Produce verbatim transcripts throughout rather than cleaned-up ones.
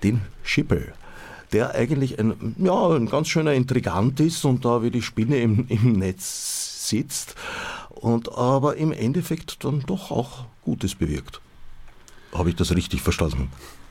den Schippel, der eigentlich ein, ja, ein ganz schöner Intrigant ist und da wie die Spinne im, im Netz sitzt und aber im Endeffekt dann doch auch Gutes bewirkt. Habe ich das richtig verstanden?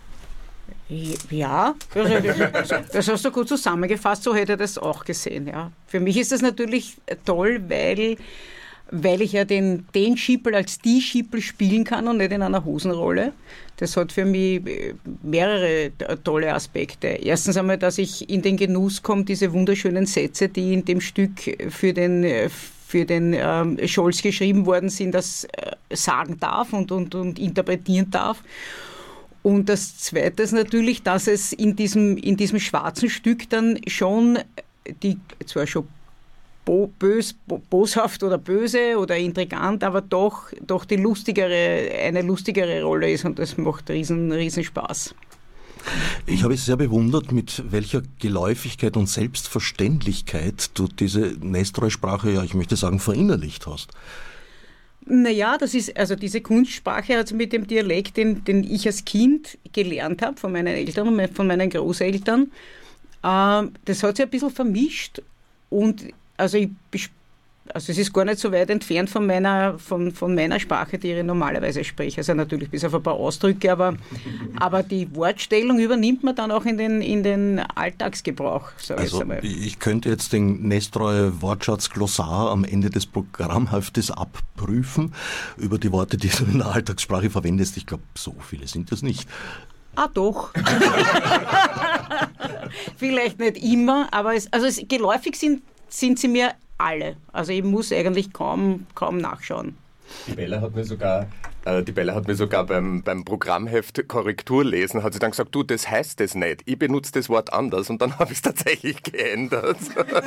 Ja, das hast du gut zusammengefasst, so hätte ich das auch gesehen. Ja. Für mich ist das natürlich toll, weil, weil ich ja den, den Schippel als die Schippel spielen kann und nicht in einer Hosenrolle. Das hat für mich mehrere tolle Aspekte. Erstens einmal, dass ich in den Genuss komme, diese wunderschönen Sätze, die in dem Stück für den, für den ähm, Scholz geschrieben worden sind, das äh, sagen darf und, und, und interpretieren darf. Und das Zweite ist natürlich, dass es in diesem, in diesem schwarzen Stück dann schon die, zwar schon bo, bös, bo, boshaft oder böse oder intrigant, aber doch, doch die lustigere, eine lustigere Rolle ist und das macht riesen, riesen Spaß. Ich habe es sehr bewundert, mit welcher Geläufigkeit und Selbstverständlichkeit du diese Nestroy-Sprache, ja, ich möchte sagen, verinnerlicht hast. Naja, das ist, also diese Kunstsprache, also mit dem Dialekt, den, den ich als Kind gelernt habe, von meinen Eltern und von meinen Großeltern, äh, das hat sich ein bisschen vermischt und also, ich, also es ist gar nicht so weit entfernt von meiner, von, von meiner Sprache, die ich normalerweise spreche. Also natürlich bis auf ein paar Ausdrücke, aber, aber die Wortstellung übernimmt man dann auch in den, in den Alltagsgebrauch, sage also, ich einmal. Ich könnte jetzt den Nestroy Wortschatz Glossar am Ende des Programmheftes abprüfen über die Worte, die du in der Alltagssprache verwendest. Ich glaube, so viele sind das nicht. Ah, doch. Vielleicht nicht immer, aber es, also es, geläufig sind, sind sie mir alle. Also ich muss eigentlich kaum, kaum nachschauen. Die Bella hat mir sogar, äh, die Bella hat mir sogar beim, beim Programmheft Korrektur lesen, hat sie dann gesagt, du, das heißt das nicht. Ich benutze das Wort anders und dann habe ich es tatsächlich geändert.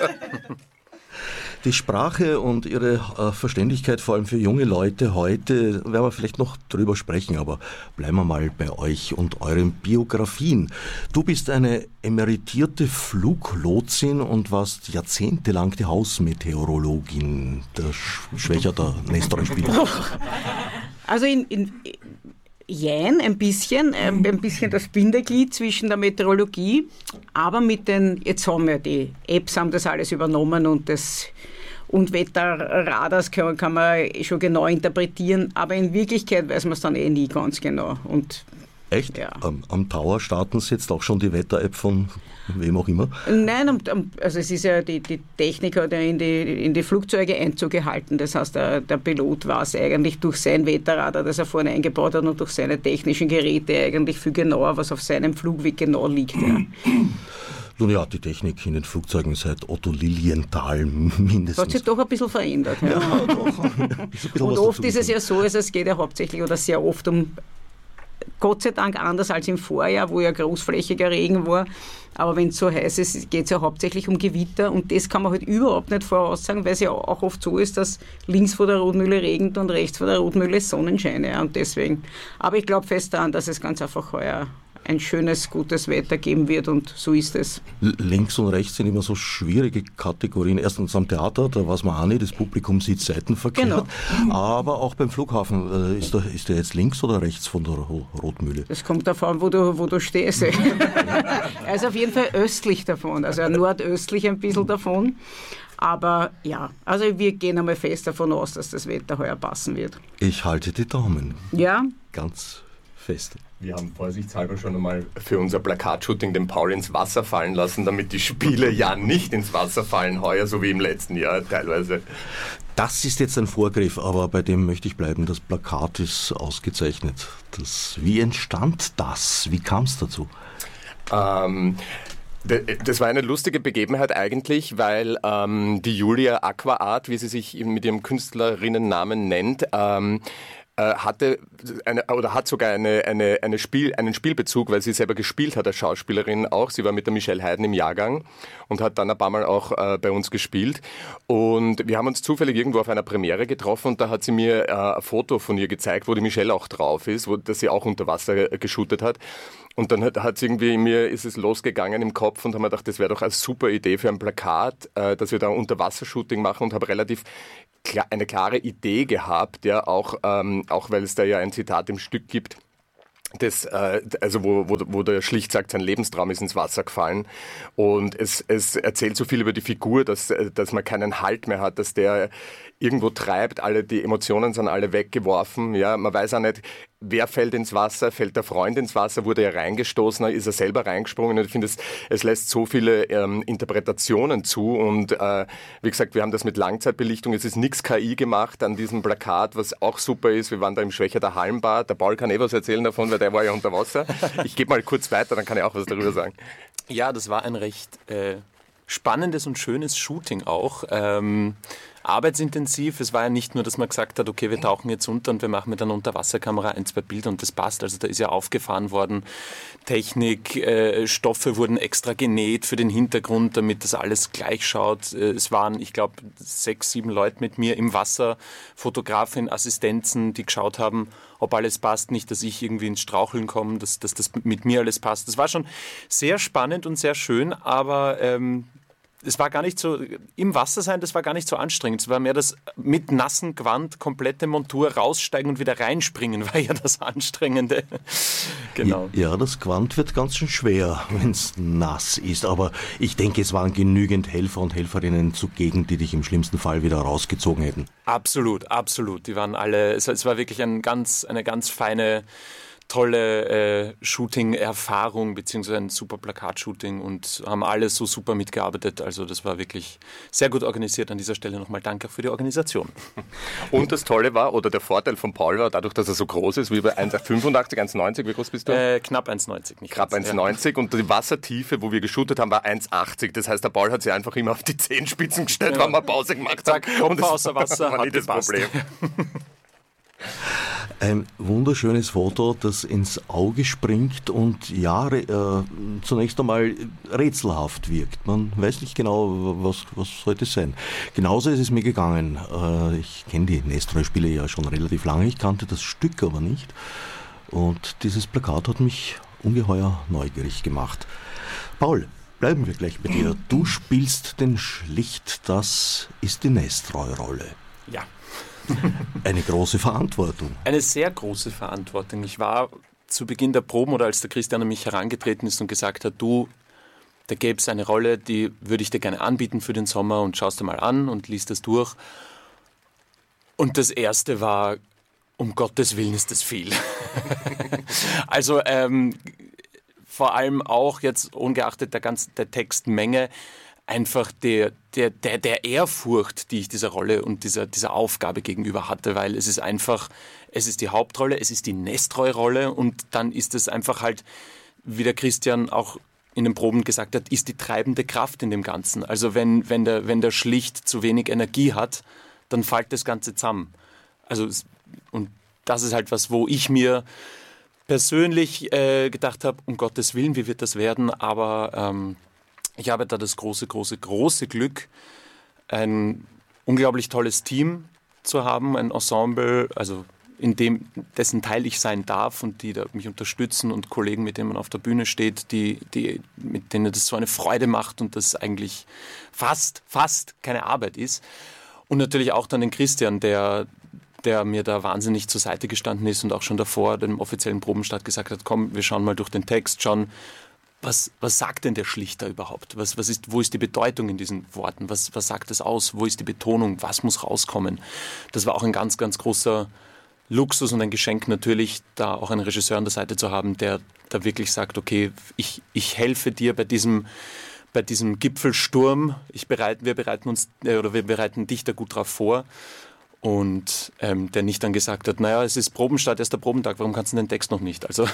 Die Sprache und ihre äh, Verständlichkeit, vor allem für junge Leute heute, werden wir vielleicht noch drüber sprechen, aber bleiben wir mal bei euch und euren Biografien. Du bist eine emeritierte Fluglotsin und warst jahrzehntelang die Hausmeteorologin, der Schwächer der Nestroy-Spieler. Also in, in Jein, ein bisschen, ein bisschen das Bindeglied zwischen der Meteorologie, aber mit den, jetzt haben wir die Apps, haben das alles übernommen und das und Wetterradars kann, kann man schon genau interpretieren, aber in Wirklichkeit weiß man es dann eh nie ganz genau. Und echt? Ja. Am, am Tower starten Sie jetzt auch schon die Wetter-App von wem auch immer? Nein, also es ist ja, die, die Technik hat ja in die, in die Flugzeuge Einzug gehalten. Das heißt, der, der Pilot weiß eigentlich durch sein Wetterradar, das er vorne eingebaut hat und durch seine technischen Geräte eigentlich viel genauer, was auf seinem Flugweg genau liegt. Ja. Nun ja, die Technik in den Flugzeugen seit Otto Lilienthal mindestens. Hat sich doch ein bisschen verändert. Ja, ja doch. Und oft ist es ja so, also es geht ja hauptsächlich oder sehr oft um, Gott sei Dank anders als im Vorjahr, wo ja großflächiger Regen war. Aber wenn es so heiß ist, geht es ja hauptsächlich um Gewitter und das kann man halt überhaupt nicht voraussagen, weil es ja auch oft so ist, dass links vor der Rotmühle regnet und rechts vor der Rotmühle Sonnenschein. Ja, und deswegen. Aber ich glaube fest daran, dass es ganz einfach heuer ein schönes, gutes Wetter geben wird und so ist es. Links und rechts sind immer so schwierige Kategorien. Erstens am Theater, da weiß man auch nicht, das Publikum sieht seitenverkehrt. Genau. Aber auch beim Flughafen, äh, ist, der, ist der jetzt links oder rechts von der Rotmühle? Das kommt davon, wo du, wo du stehst. Er ist auf jeden Fall östlich davon, also nordöstlich ein bisschen davon. Aber ja, also wir gehen einmal fest davon aus, dass das Wetter heuer passen wird. Ich halte die Daumen. Ja. Ganz fest. Wir haben vorsichtshalber schon einmal für unser Plakatshooting den Paul ins Wasser fallen lassen, damit die Spiele ja nicht ins Wasser fallen heuer, so wie im letzten Jahr teilweise. Das ist jetzt ein Vorgriff, aber bei dem möchte ich bleiben. Das Plakat ist ausgezeichnet. Das, wie entstand das? Wie kam es dazu? Ähm... Das war eine lustige Begebenheit eigentlich, weil ähm, die Julia Aquaart, wie sie sich mit ihrem Künstlerinnennamen nennt, ähm, hatte eine, oder hat sogar eine, eine, eine Spiel, einen Spielbezug, weil sie selber gespielt hat als Schauspielerin auch. Sie war mit der Michelle Haydn im Jahrgang und hat dann ein paar Mal auch äh, bei uns gespielt. Und wir haben uns zufällig irgendwo auf einer Premiere getroffen und da hat sie mir äh, ein Foto von ihr gezeigt, wo die Michelle auch drauf ist, wo das sie auch unter Wasser äh, geshootet hat. Und dann hat, hat irgendwie in mir ist es losgegangen im Kopf und haben mir gedacht, das wäre doch eine super Idee für ein Plakat, äh, dass wir da ein Unterwassershooting machen und habe relativ klar, eine klare Idee gehabt, ja, auch, ähm, auch weil es da ja ein Zitat im Stück gibt, Das, äh, also wo, wo, wo der schlicht sagt, sein Lebenstraum ist ins Wasser gefallen. Und es, es erzählt so viel über die Figur, dass, dass man keinen Halt mehr hat, dass der irgendwo treibt, alle die Emotionen sind alle weggeworfen. Ja, man weiß auch nicht, wer fällt ins Wasser, fällt der Freund ins Wasser, wurde er reingestoßen, ist er selber reingesprungen. Und ich finde, es, es lässt so viele ähm, Interpretationen zu. Und äh, wie gesagt, wir haben das mit Langzeitbelichtung. Es ist nichts K I gemacht an diesem Plakat, was auch super ist. Wir waren da im Schwächerter Hallenbad. Der Paul kann eh was erzählen davon, weil der war ja unter Wasser. Ich gebe mal kurz weiter, dann kann ich auch was darüber sagen. Ja, das war ein recht äh, spannendes und schönes Shooting auch. Ähm, arbeitsintensiv. Es war ja nicht nur, dass man gesagt hat, okay, wir tauchen jetzt unter und wir machen mit einer Unterwasserkamera ein, zwei Bilder und das passt. Also da ist ja aufgefahren worden. Technik, äh, Stoffe wurden extra genäht für den Hintergrund, damit das alles gleich schaut. Äh, es waren, ich glaube, sechs, sieben Leute mit mir im Wasser, Fotografin, Assistenzen, die geschaut haben, ob alles passt. Nicht, dass ich irgendwie ins Straucheln komme, dass, dass das mit mir alles passt. Das war schon sehr spannend und sehr schön, aber ähm, es war gar nicht so, im Wasser sein, das war gar nicht so anstrengend. Es war mehr das mit nassen Gewand, komplette Montur raussteigen und wieder reinspringen, war ja das Anstrengende. Genau. Ja, das Gewand wird ganz schön schwer, wenn es nass ist. Aber ich denke, es waren genügend Helfer und Helferinnen zugegen, die dich im schlimmsten Fall wieder rausgezogen hätten. Absolut, absolut. Die waren alle, es, es war wirklich ein ganz, eine ganz feine, tolle äh, Shooting-Erfahrung, beziehungsweise ein super Plakat-Shooting und haben alle so super mitgearbeitet. Also das war wirklich sehr gut organisiert. An dieser Stelle nochmal danke für die Organisation. Und das Tolle war, oder der Vorteil von Paul war, dadurch, dass er so groß ist, wie bei eins Komma fünfundachtzig, eins Komma neunzig, wie groß bist du? Äh, knapp eins Komma neunzig. Nicht knapp eins Komma neunzig ja. Und die Wassertiefe, wo wir geshootet haben, war eins Komma achtzig. Das heißt, der Paul hat sich einfach immer auf die Zehenspitzen gestellt, ja. wenn wir Pause gemacht haben. Zack, und das außer Wasser war hat nicht das gepasst. Problem. Ein wunderschönes Foto, das ins Auge springt und ja, äh, zunächst einmal rätselhaft wirkt. Man weiß nicht genau, was, was sollte es sein. Genauso ist es mir gegangen. Äh, ich kenne die Nestroy-Spiele ja schon relativ lange, ich kannte das Stück aber nicht. Und dieses Plakat hat mich ungeheuer neugierig gemacht. Paul, bleiben wir gleich bei dir. Du spielst den Schlicht, das ist die Nestroy-Rolle. Ja. Eine große Verantwortung. Eine sehr große Verantwortung. Ich war zu Beginn der Proben oder als der Christian an mich herangetreten ist und gesagt hat, du, da gäbe es eine Rolle, die würde ich dir gerne anbieten für den Sommer und schaust dir mal an und liest das durch. Und das Erste war, um Gottes Willen ist das viel. Also ähm, vor allem auch jetzt ungeachtet der ganzen der Textmenge, einfach der, der, der, der Ehrfurcht, die ich dieser Rolle und dieser, dieser Aufgabe gegenüber hatte, weil es ist einfach, es ist die Hauptrolle, es ist die Nestroy-Rolle und dann ist es einfach halt, wie der Christian auch in den Proben gesagt hat, ist die treibende Kraft in dem Ganzen. Also wenn, wenn, der, wenn der Schlicht zu wenig Energie hat, dann fällt das Ganze zusammen. Also, und das ist halt was, wo ich mir persönlich äh, gedacht habe, um Gottes Willen, wie wird das werden, aber ähm, ich habe da das große, große, große Glück, ein unglaublich tolles Team zu haben, ein Ensemble, also in dem, dessen Teil ich sein darf und die da mich unterstützen und Kollegen, mit denen man auf der Bühne steht, die, die, mit denen das so eine Freude macht und das eigentlich fast, fast keine Arbeit ist. Und natürlich auch dann den Christian, der, der mir da wahnsinnig zur Seite gestanden ist und auch schon davor dem offiziellen Probenstart gesagt hat, komm, wir schauen mal durch den Text, schauen, Was, was sagt denn der Schlichter überhaupt? Was, was ist, wo ist die Bedeutung in diesen Worten? Was, was sagt es aus? Wo ist die Betonung? Was muss rauskommen? Das war auch ein ganz, ganz großer Luxus und ein Geschenk natürlich, da auch einen Regisseur an der Seite zu haben, der da wirklich sagt, okay, ich, ich helfe dir bei diesem, bei diesem Gipfelsturm. Ich bereite, wir bereiten uns, äh, oder wir bereiten dich da gut drauf vor. Und ähm, der nicht dann gesagt hat, naja, es ist Probenstart, erster Probentag, warum kannst du den Text noch nicht? Also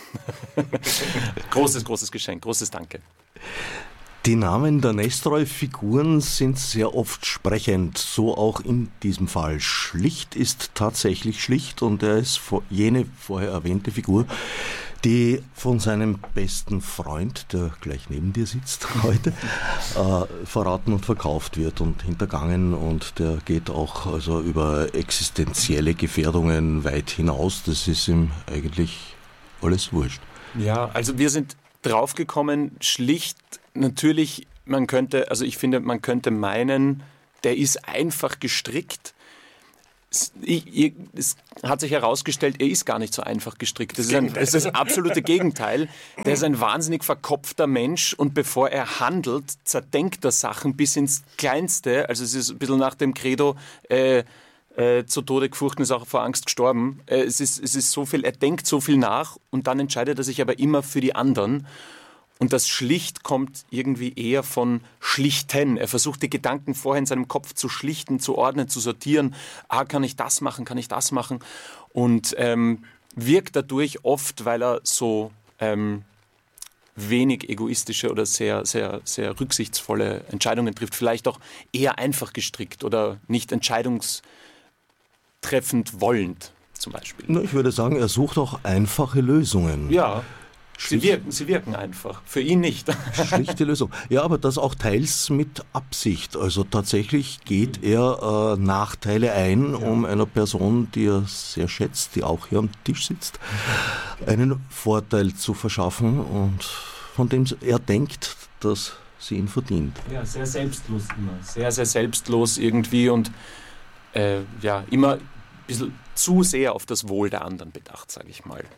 großes, großes Geschenk, großes Danke. Die Namen der Nestroy-Figuren sind sehr oft sprechend, so auch in diesem Fall. Schlicht ist tatsächlich Schlicht und er ist jene vorher erwähnte Figur, die von seinem besten Freund, der gleich neben dir sitzt heute, äh, verraten und verkauft wird und hintergangen, und der geht auch also über existenzielle Gefährdungen weit hinaus. Das ist ihm eigentlich alles wurscht. Ja, also wir sind draufgekommen, schlicht natürlich, man könnte, also ich finde, man könnte meinen, der ist einfach gestrickt. Ich, ich, es hat sich herausgestellt, er ist gar nicht so einfach gestrickt. Das ist, ein, das ist das absolute Gegenteil. Der ist ein wahnsinnig verkopfter Mensch und bevor er handelt, zerdenkt er Sachen bis ins Kleinste. Also es ist ein bisschen nach dem Credo, äh, äh, zu Tode gefurchten ist auch vor Angst gestorben. Äh, es ist, es ist so viel, er denkt so viel nach und dann entscheidet er sich aber immer für die anderen. Und das Schlicht kommt irgendwie eher von Schlichten. Er versucht, die Gedanken vorher in seinem Kopf zu schlichten, zu ordnen, zu sortieren. Ah, kann ich das machen, kann ich das machen? Und ähm, wirkt dadurch oft, weil er so ähm, wenig egoistische oder sehr, sehr, sehr rücksichtsvolle Entscheidungen trifft, vielleicht auch eher einfach gestrickt oder nicht entscheidungstreffend wollend zum Beispiel. Na, ich würde sagen, er sucht auch einfache Lösungen. Ja. Sie wirken, sie wirken einfach. Für ihn nicht. Schlichte Lösung. Ja, aber das auch teils mit Absicht. Also tatsächlich geht er äh, Nachteile ein, ja. um einer Person, die er sehr schätzt, die auch hier am Tisch sitzt, einen Vorteil zu verschaffen und von dem er denkt, dass sie ihn verdient. Ja, sehr selbstlos immer. Sehr, sehr selbstlos irgendwie und äh, ja, immer ein bisschen zu sehr auf das Wohl der anderen bedacht, sage ich mal.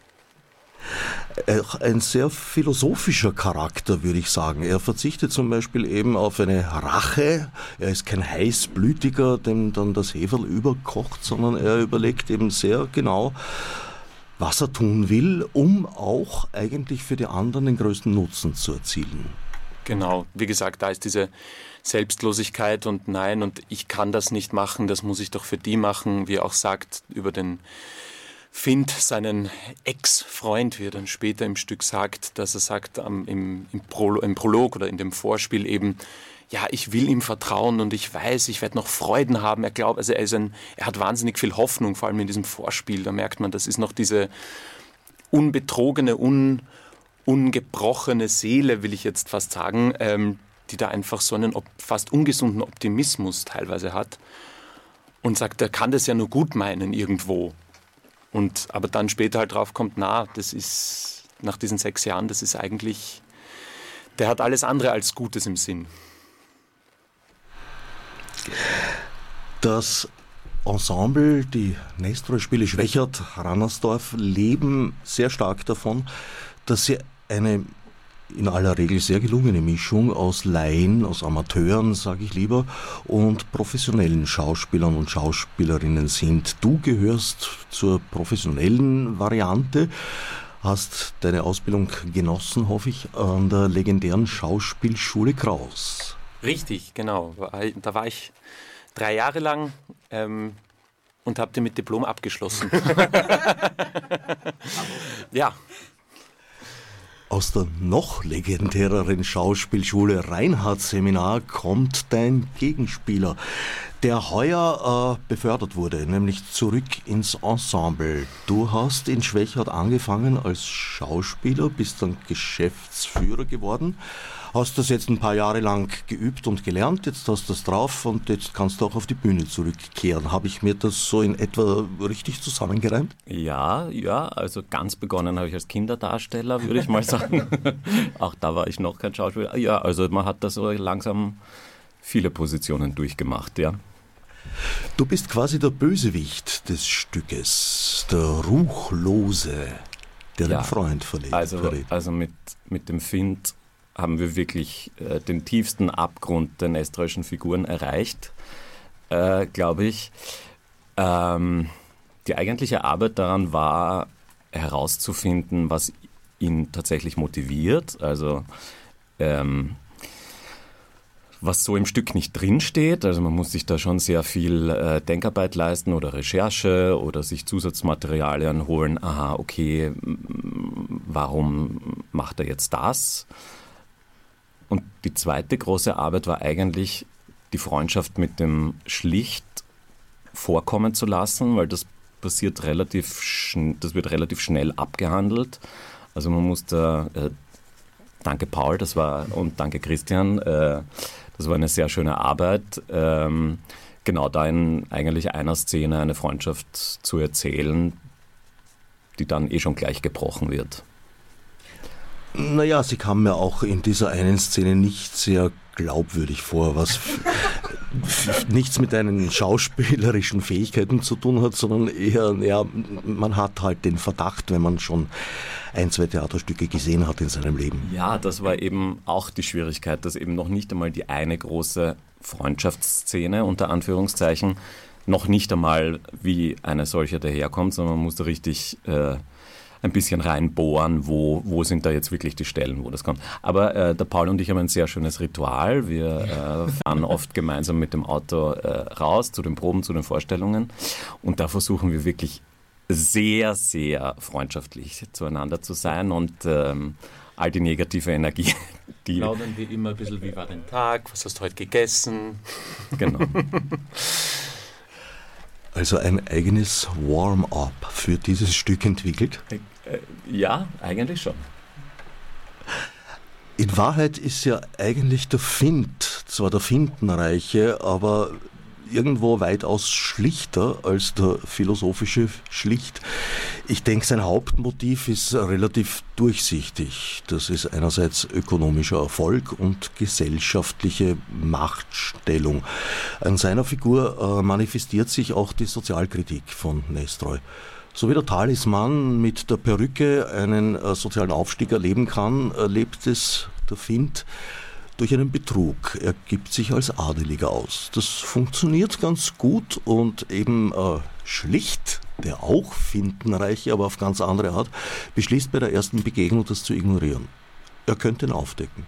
Ein sehr philosophischer Charakter, würde ich sagen. Er verzichtet zum Beispiel eben auf eine Rache. Er ist kein Heißblütiger, dem dann das Heferl überkocht, sondern er überlegt eben sehr genau, was er tun will, um auch eigentlich für die anderen den größten Nutzen zu erzielen. Genau, wie gesagt, da ist diese Selbstlosigkeit und nein, und ich kann das nicht machen, das muss ich doch für die machen, wie er auch sagt, über den Finn, seinen Ex-Freund, wie er dann später im Stück sagt, dass er sagt um, im, im, Prolo- im Prolog oder in dem Vorspiel eben, ja, ich will ihm vertrauen und ich weiß, ich werde noch Freuden haben. Er glaubt, also er, ist ein, er hat wahnsinnig viel Hoffnung, vor allem in diesem Vorspiel. Da merkt man, das ist noch diese unbetrogene, un, ungebrochene Seele, will ich jetzt fast sagen, ähm, die da einfach so einen fast ungesunden Optimismus teilweise hat und sagt, er kann das ja nur gut meinen irgendwo. Und, aber dann später halt drauf kommt, na, das ist, nach diesen sechs Jahren, das ist eigentlich, der hat alles andere als Gutes im Sinn. Das Ensemble, die Nestroy-Spiele Schwechat, Rannersdorf, leben sehr stark davon, dass sie eine in aller Regel sehr gelungene Mischung aus Laien, aus Amateuren, sage ich lieber, und professionellen Schauspielern und Schauspielerinnen sind. Du gehörst zur professionellen Variante, hast deine Ausbildung genossen, hoffe ich, an der legendären Schauspielschule Kraus. Richtig, genau. Da war ich drei Jahre lang ähm, und habe die mit Diplom abgeschlossen. Ja. Aus der noch legendäreren Schauspielschule Reinhardt-Seminar kommt dein Gegenspieler, der heuer äh, befördert wurde, nämlich zurück ins Ensemble. Du hast in Schwechat angefangen als Schauspieler, bist dann Geschäftsführer geworden, hast das jetzt ein paar Jahre lang geübt und gelernt, jetzt hast du das drauf und jetzt kannst du auch auf die Bühne zurückkehren. Habe ich mir das so in etwa richtig zusammengereimt? Ja, ja, also ganz begonnen habe ich als Kinderdarsteller, würde ich mal sagen. Auch da war ich noch kein Schauspieler. Ja, also man hat da so langsam viele Positionen durchgemacht, ja. Du bist quasi der Bösewicht des Stückes, der Ruchlose, der ja, den Freund verlegt. Also, also mit, mit dem Find haben wir wirklich äh, den tiefsten Abgrund der nestroyschen Figuren erreicht, äh, glaube ich. Ähm, die eigentliche Arbeit daran war, herauszufinden, was ihn tatsächlich motiviert, also ähm, was so im Stück nicht drinsteht. Also man muss sich da schon sehr viel äh, Denkarbeit leisten oder Recherche oder sich Zusatzmaterialien holen. Aha, okay, warum macht er jetzt das? Und die zweite große Arbeit war eigentlich, die Freundschaft mit dem Schlicht vorkommen zu lassen, weil das passiert relativ, schn- das wird relativ schnell abgehandelt. Also man muss da, äh, danke Paul, das war, und danke Christian, äh, das war eine sehr schöne Arbeit, ähm, genau da in eigentlich einer Szene eine Freundschaft zu erzählen, die dann eh schon gleich gebrochen wird. Naja, sie kam mir auch in dieser einen Szene nicht sehr glaubwürdig vor. Was nichts mit deinen schauspielerischen Fähigkeiten zu tun hat, sondern eher, ja, man hat halt den Verdacht, wenn man schon ein, zwei Theaterstücke gesehen hat in seinem Leben. Ja, das war eben auch die Schwierigkeit, dass eben noch nicht einmal die eine große Freundschaftsszene, unter Anführungszeichen, noch nicht einmal wie eine solche daherkommt, sondern man muss da richtig äh, ein bisschen reinbohren, wo, wo sind da jetzt wirklich die Stellen, wo das kommt. Aber äh, der Paul und ich haben ein sehr schönes Ritual. Wir äh, fahren oft gemeinsam mit dem Auto äh, raus zu den Proben, zu den Vorstellungen und da versuchen wir wirklich sehr, sehr freundschaftlich zueinander zu sein und ähm, all die negative Energie, die... Plaudern wir immer ein bisschen, wie war dein Tag, was hast du heute gegessen? Genau. Also ein eigenes Warm-up für dieses Stück entwickelt? Ja, eigentlich schon. In Wahrheit ist ja eigentlich der Fint zwar der Findenreiche, aber irgendwo weitaus schlichter als der philosophische Schlicht. Ich denke, sein Hauptmotiv ist relativ durchsichtig. Das ist einerseits ökonomischer Erfolg und gesellschaftliche Machtstellung. An seiner Figur äh, manifestiert sich auch die Sozialkritik von Nestroy. So wie der Talisman mit der Perücke einen äh, sozialen Aufstieg erleben kann, erlebt es der Fint durch einen Betrug. Er gibt sich als Adeliger aus. Das funktioniert ganz gut und eben äh, Schlicht, der auch Findenreiche, aber auf ganz andere Art, beschließt bei der ersten Begegnung, das zu ignorieren. Er könnte ihn aufdecken.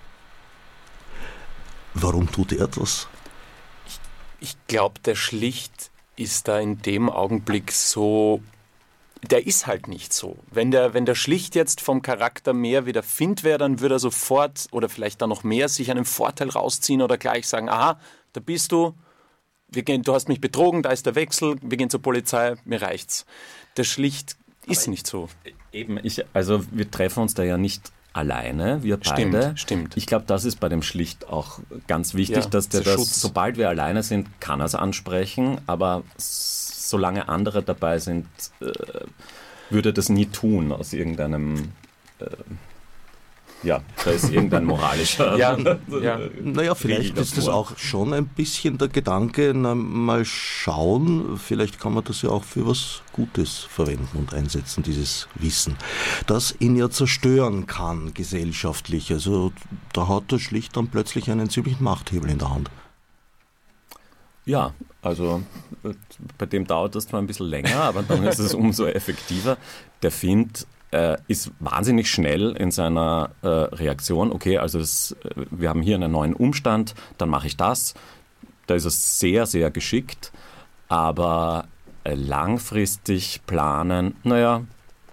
Warum tut er das? Ich, ich glaube, der Schlicht ist da in dem Augenblick so... Der ist halt nicht so. Wenn der, wenn der Schlicht jetzt vom Charakter mehr wie der Fint wäre, dann würde er sofort oder vielleicht dann noch mehr sich einen Vorteil rausziehen oder gleich sagen, aha, da bist du, wir gehen, du hast mich betrogen, da ist der Wechsel, wir gehen zur Polizei, mir reicht's. Der Schlicht ist Aber nicht so. Eben, ich, also wir treffen uns da ja nicht alleine, wir beide. Stimmt, stimmt. Ich glaube, das ist bei dem Schlicht auch ganz wichtig, Ja, dass der der das, Schutz. sobald wir alleine sind, kann er es ansprechen, aber solange andere dabei sind, äh, würde das nie tun aus irgendeinem, äh, ja, da ist irgendein moralischer... Ja, ja. Naja, vielleicht ist das auch schon ein bisschen der Gedanke, na, mal schauen, vielleicht kann man das ja auch für was Gutes verwenden und einsetzen, dieses Wissen, das ihn ja zerstören kann gesellschaftlich. Also da hat er schlicht dann plötzlich einen ziemlichen Machthebel in der Hand. Ja, also bei dem dauert das zwar ein bisschen länger, aber dann ist es umso effektiver. Der Fint äh, ist wahnsinnig schnell in seiner äh, Reaktion. Okay, also das, äh, wir haben hier einen neuen Umstand, dann mache ich das. Da ist er sehr, sehr geschickt, aber äh, langfristig planen, naja,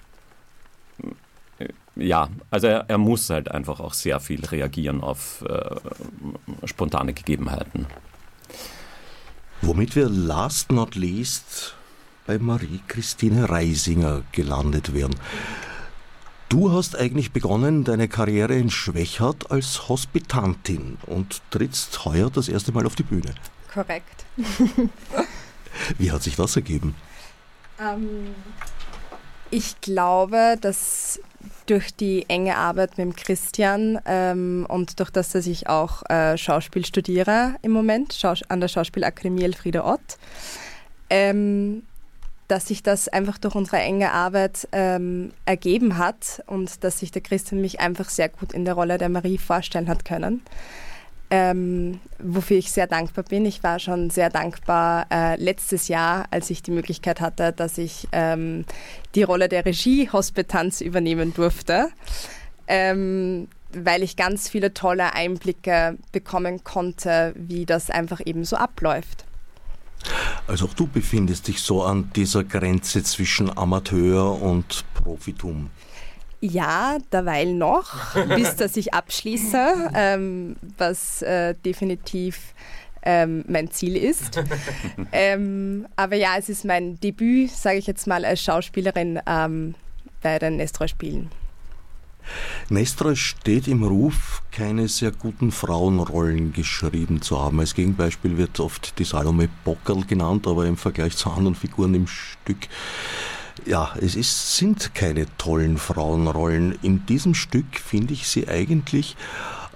äh, ja, also er, er muss halt einfach auch sehr viel reagieren auf äh, spontane Gegebenheiten. Womit wir last not least bei Marie-Christine Reisinger gelandet wären. Du hast eigentlich begonnen deine Karriere in Schwechat als Hospitantin und trittst heuer das erste Mal auf die Bühne. Korrekt. Wie hat sich das ergeben? Ähm, ich glaube, dass durch die enge Arbeit mit dem Christian ähm, und durch das, dass ich auch äh, Schauspiel studiere im Moment, Schaus- an der Schauspielakademie Elfriede Ott, ähm, dass sich das einfach durch unsere enge Arbeit ähm, ergeben hat und dass sich der Christian mich einfach sehr gut in der Rolle der Marie vorstellen hat können. Ähm, wofür ich sehr dankbar bin. Ich war schon sehr dankbar äh, letztes Jahr, als ich die Möglichkeit hatte, dass ich ähm, die Rolle der Regie-Hospitanz übernehmen durfte, ähm, weil ich ganz viele tolle Einblicke bekommen konnte, wie das einfach eben so abläuft. Also auch du befindest dich so an dieser Grenze zwischen Amateur und Profitum. Ja, derweil noch, bis dass ich abschließe, ähm, was äh, definitiv ähm, mein Ziel ist. ähm, aber ja, es ist mein Debüt, sage ich jetzt mal, als Schauspielerin ähm, bei den Nestroy-Spielen. Nestroy steht im Ruf, keine sehr guten Frauenrollen geschrieben zu haben. Als Gegenbeispiel wird oft die Salome Bockerl genannt, aber im Vergleich zu anderen Figuren im Stück, ja, es ist, sind keine tollen Frauenrollen. In diesem Stück finde ich sie eigentlich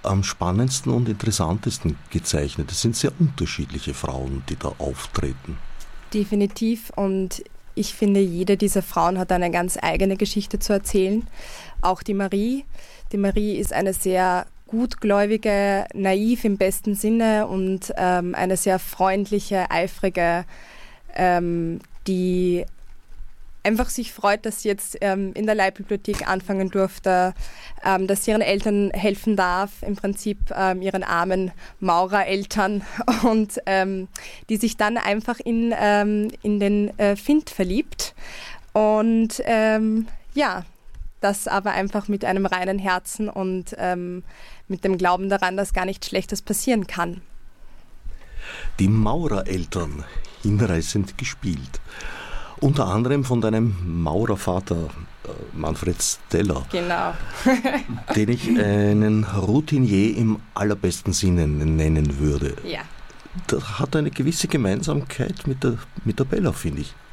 am spannendsten und interessantesten gezeichnet. Es sind sehr unterschiedliche Frauen, die da auftreten. Definitiv, und ich finde, jede dieser Frauen hat eine ganz eigene Geschichte zu erzählen. Auch die Marie. Die Marie ist eine sehr gutgläubige, naiv im besten Sinne und ähm, eine sehr freundliche, eifrige, ähm, die einfach sich freut, dass sie jetzt ähm, in der Leihbibliothek anfangen durfte, ähm, dass sie ihren Eltern helfen darf, im Prinzip ähm, ihren armen Maurereltern, und ähm, die sich dann einfach in, ähm, in den äh, Finn verliebt. Und ähm, ja, das aber einfach mit einem reinen Herzen und ähm, mit dem Glauben daran, dass gar nichts Schlechtes passieren kann. Die Maurereltern, hinreißend gespielt. Unter anderem von deinem Maurervater äh, Manfred Steller. Genau. Den ich einen Routinier im allerbesten Sinne nennen würde. Ja. Das hat eine gewisse Gemeinsamkeit mit der, mit der Bella, finde ich.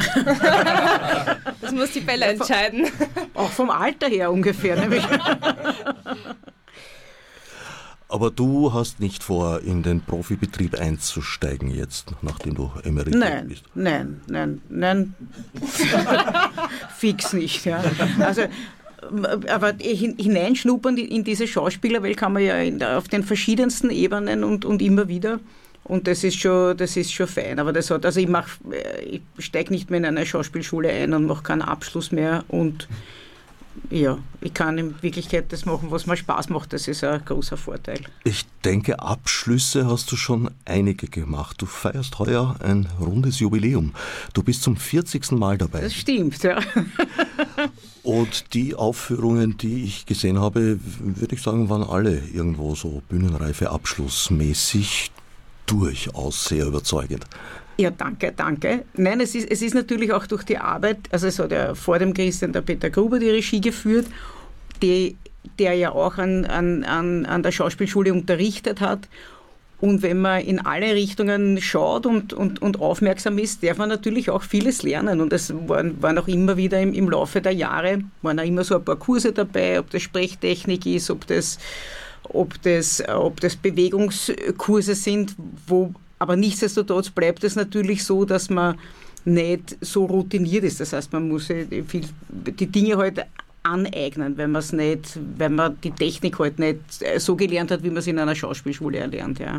Das muss die Bella entscheiden. Auch vom Alter her ungefähr, nämlich. Aber du hast nicht vor, in den Profibetrieb einzusteigen jetzt, nachdem du emeritiert nein, bist? Nein, nein, nein, fix nicht. Ja. Also, aber hineinschnuppern in diese Schauspielerwelt kann man ja in, auf den verschiedensten Ebenen und, und immer wieder. Und das ist schon, das ist schon fein. Aber das hat, also ich mach, ich steige nicht mehr in eine Schauspielschule ein und mache keinen Abschluss mehr. Und ja, ich kann in Wirklichkeit das machen, was mir Spaß macht. Das ist ein großer Vorteil. Ich denke, Abschlüsse hast du schon einige gemacht. Du feierst heuer ein rundes Jubiläum. Du bist zum vierzigsten Mal dabei. Das stimmt, ja. Und die Aufführungen, die ich gesehen habe, würde ich sagen, waren alle irgendwo so bühnenreife abschlussmäßig durchaus sehr überzeugend. Ja, danke, danke. Nein, es ist, es ist natürlich auch durch die Arbeit, also es hat ja vor dem Christian der Peter Gruber die Regie geführt, die, der ja auch an, an, an der Schauspielschule unterrichtet hat. Und wenn man in alle Richtungen schaut und, und, und aufmerksam ist, darf man natürlich auch vieles lernen. Und es waren, waren auch immer wieder im, im Laufe der Jahre, waren auch immer so ein paar Kurse dabei, ob das Sprechtechnik ist, ob das, ob das, ob das Bewegungskurse sind, wo aber nichtsdestotrotz bleibt es natürlich so, dass man nicht so routiniert ist. Das heißt, man muss viel, die Dinge halt aneignen, wenn man es nicht, wenn man die Technik halt nicht so gelernt hat, wie man es in einer Schauspielschule erlernt. Ja.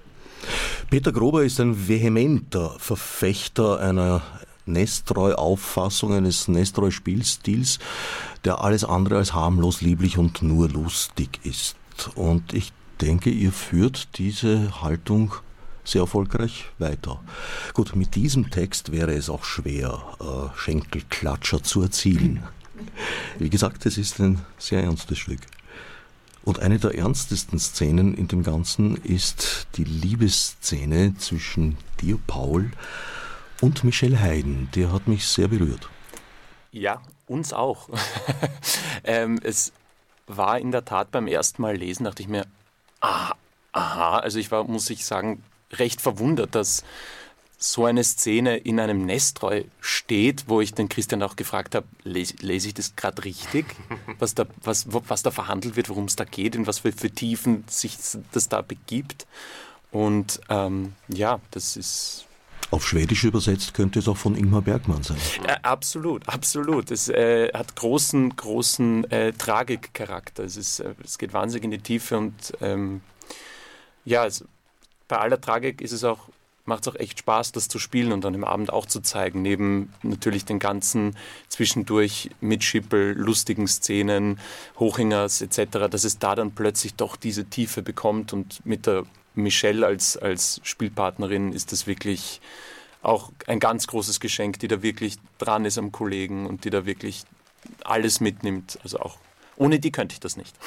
Peter Gruber ist ein vehementer Verfechter einer Nestroy-Auffassung, eines Nestroy-Spielstils, der alles andere als harmlos, lieblich und nur lustig ist. Und ich denke, ihr führt diese Haltung sehr erfolgreich weiter. Gut, mit diesem Text wäre es auch schwer, äh, Schenkelklatscher zu erzielen. Wie gesagt, es ist ein sehr ernstes Stück. Und eine der ernstesten Szenen in dem Ganzen ist die Liebesszene zwischen dir, Paul, und Michelle Haydn. Der hat mich sehr berührt. Ja, uns auch. ähm, es war in der Tat beim ersten Mal lesen, dachte ich mir, aha, aha. Also ich war, muss ich sagen, recht verwundert, dass so eine Szene in einem Nestroy steht, wo ich den Christian auch gefragt habe, lese, lese ich das gerade richtig, was da, was, was da verhandelt wird, worum es da geht, in was für, für Tiefen sich das da begibt. Und ähm, ja, das ist... Auf Schwedisch übersetzt könnte es auch von Ingmar Bergman sein. Ja, absolut, absolut. Es äh, hat großen, großen äh, Tragikcharakter. Es, ist, äh, es geht wahnsinnig in die Tiefe und ähm, ja, es, bei aller Tragik ist es auch, macht es auch echt Spaß, das zu spielen und dann im Abend auch zu zeigen, neben natürlich den ganzen zwischendurch mit Schippel, lustigen Szenen, Hochingers et cetera, dass es da dann plötzlich doch diese Tiefe bekommt und mit der Michelle als, als Spielpartnerin ist das wirklich auch ein ganz großes Geschenk, die da wirklich dran ist am Kollegen und die da wirklich alles mitnimmt. Also auch ohne die könnte ich das nicht.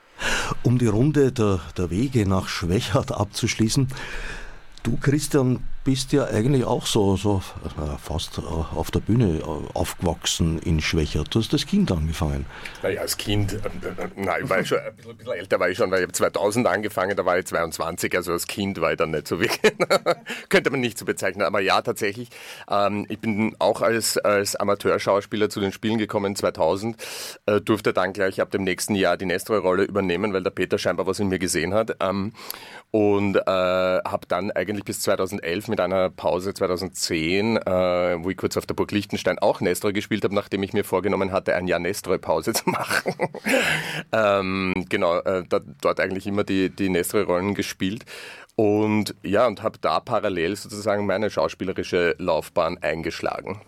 Um die Runde der, der Wege nach Schwechat abzuschließen, du, Christian, bist ja eigentlich auch so, so äh, fast äh, auf der Bühne äh, aufgewachsen in Schwächert. Du hast als Kind angefangen. Naja, als Kind, äh, nein, ich war schon ein bisschen, ein bisschen älter, war ich schon, weil ich habe zweitausend angefangen, da war ich zweiundzwanzig, also als Kind war ich dann nicht so wirklich, könnte man nicht so bezeichnen, aber ja, tatsächlich, ähm, ich bin auch als, als Amateurschauspieler zu den Spielen gekommen, zweitausend, äh, durfte dann gleich ab dem nächsten Jahr die Nestroy-Rolle übernehmen, weil der Peter scheinbar was in mir gesehen hat, ähm, und äh, habe dann eigentlich bis zweitausendelf mit einer Pause zweitausendzehn, äh, wo ich kurz auf der Burg Liechtenstein auch Nestroy gespielt habe, nachdem ich mir vorgenommen hatte, ein Jahr Nestroy-Pause zu machen. ähm, genau, äh, da, dort eigentlich immer die, die Nestroy-Rollen gespielt. Und ja, und habe da parallel sozusagen meine schauspielerische Laufbahn eingeschlagen.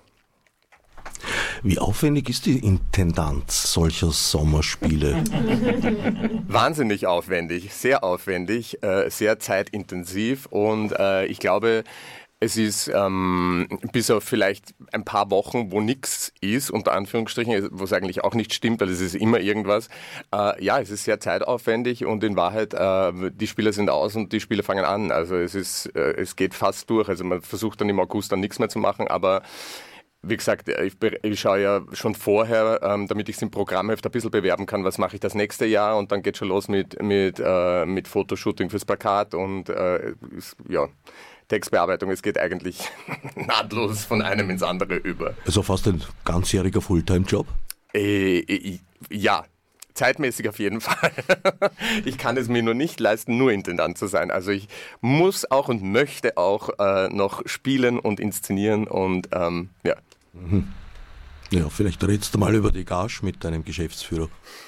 Wie aufwendig ist die Intendanz solcher Sommerspiele? Wahnsinnig aufwendig, sehr aufwendig, äh, sehr zeitintensiv und äh, ich glaube, es ist ähm, bis auf vielleicht ein paar Wochen, wo nichts ist, unter Anführungsstrichen, was eigentlich auch nicht stimmt, weil es ist immer irgendwas. Äh, ja, es ist sehr zeitaufwendig und in Wahrheit, äh, die Spiele sind aus und die Spiele fangen an. Also es ist, äh, es geht fast durch. Also man versucht dann im August dann nichts mehr zu machen, aber wie gesagt, ich, ich schaue ja schon vorher, ähm, damit ich es im Programmheft ein bisschen bewerben kann, was mache ich das nächste Jahr und dann geht schon los mit, mit, äh, mit Fotoshooting fürs Plakat und äh, ja, Textbearbeitung. Es geht eigentlich nahtlos von einem ins andere über. Also fast ein ganzjähriger Fulltime-Job? Äh, äh, ja. Zeitmäßig auf jeden Fall. Ich kann es mir nur nicht leisten, nur Intendant zu sein. Also ich muss auch und möchte auch äh, noch spielen und inszenieren und ähm, ja. Mhm. Ja, vielleicht redest du mal über die Gage mit deinem Geschäftsführer.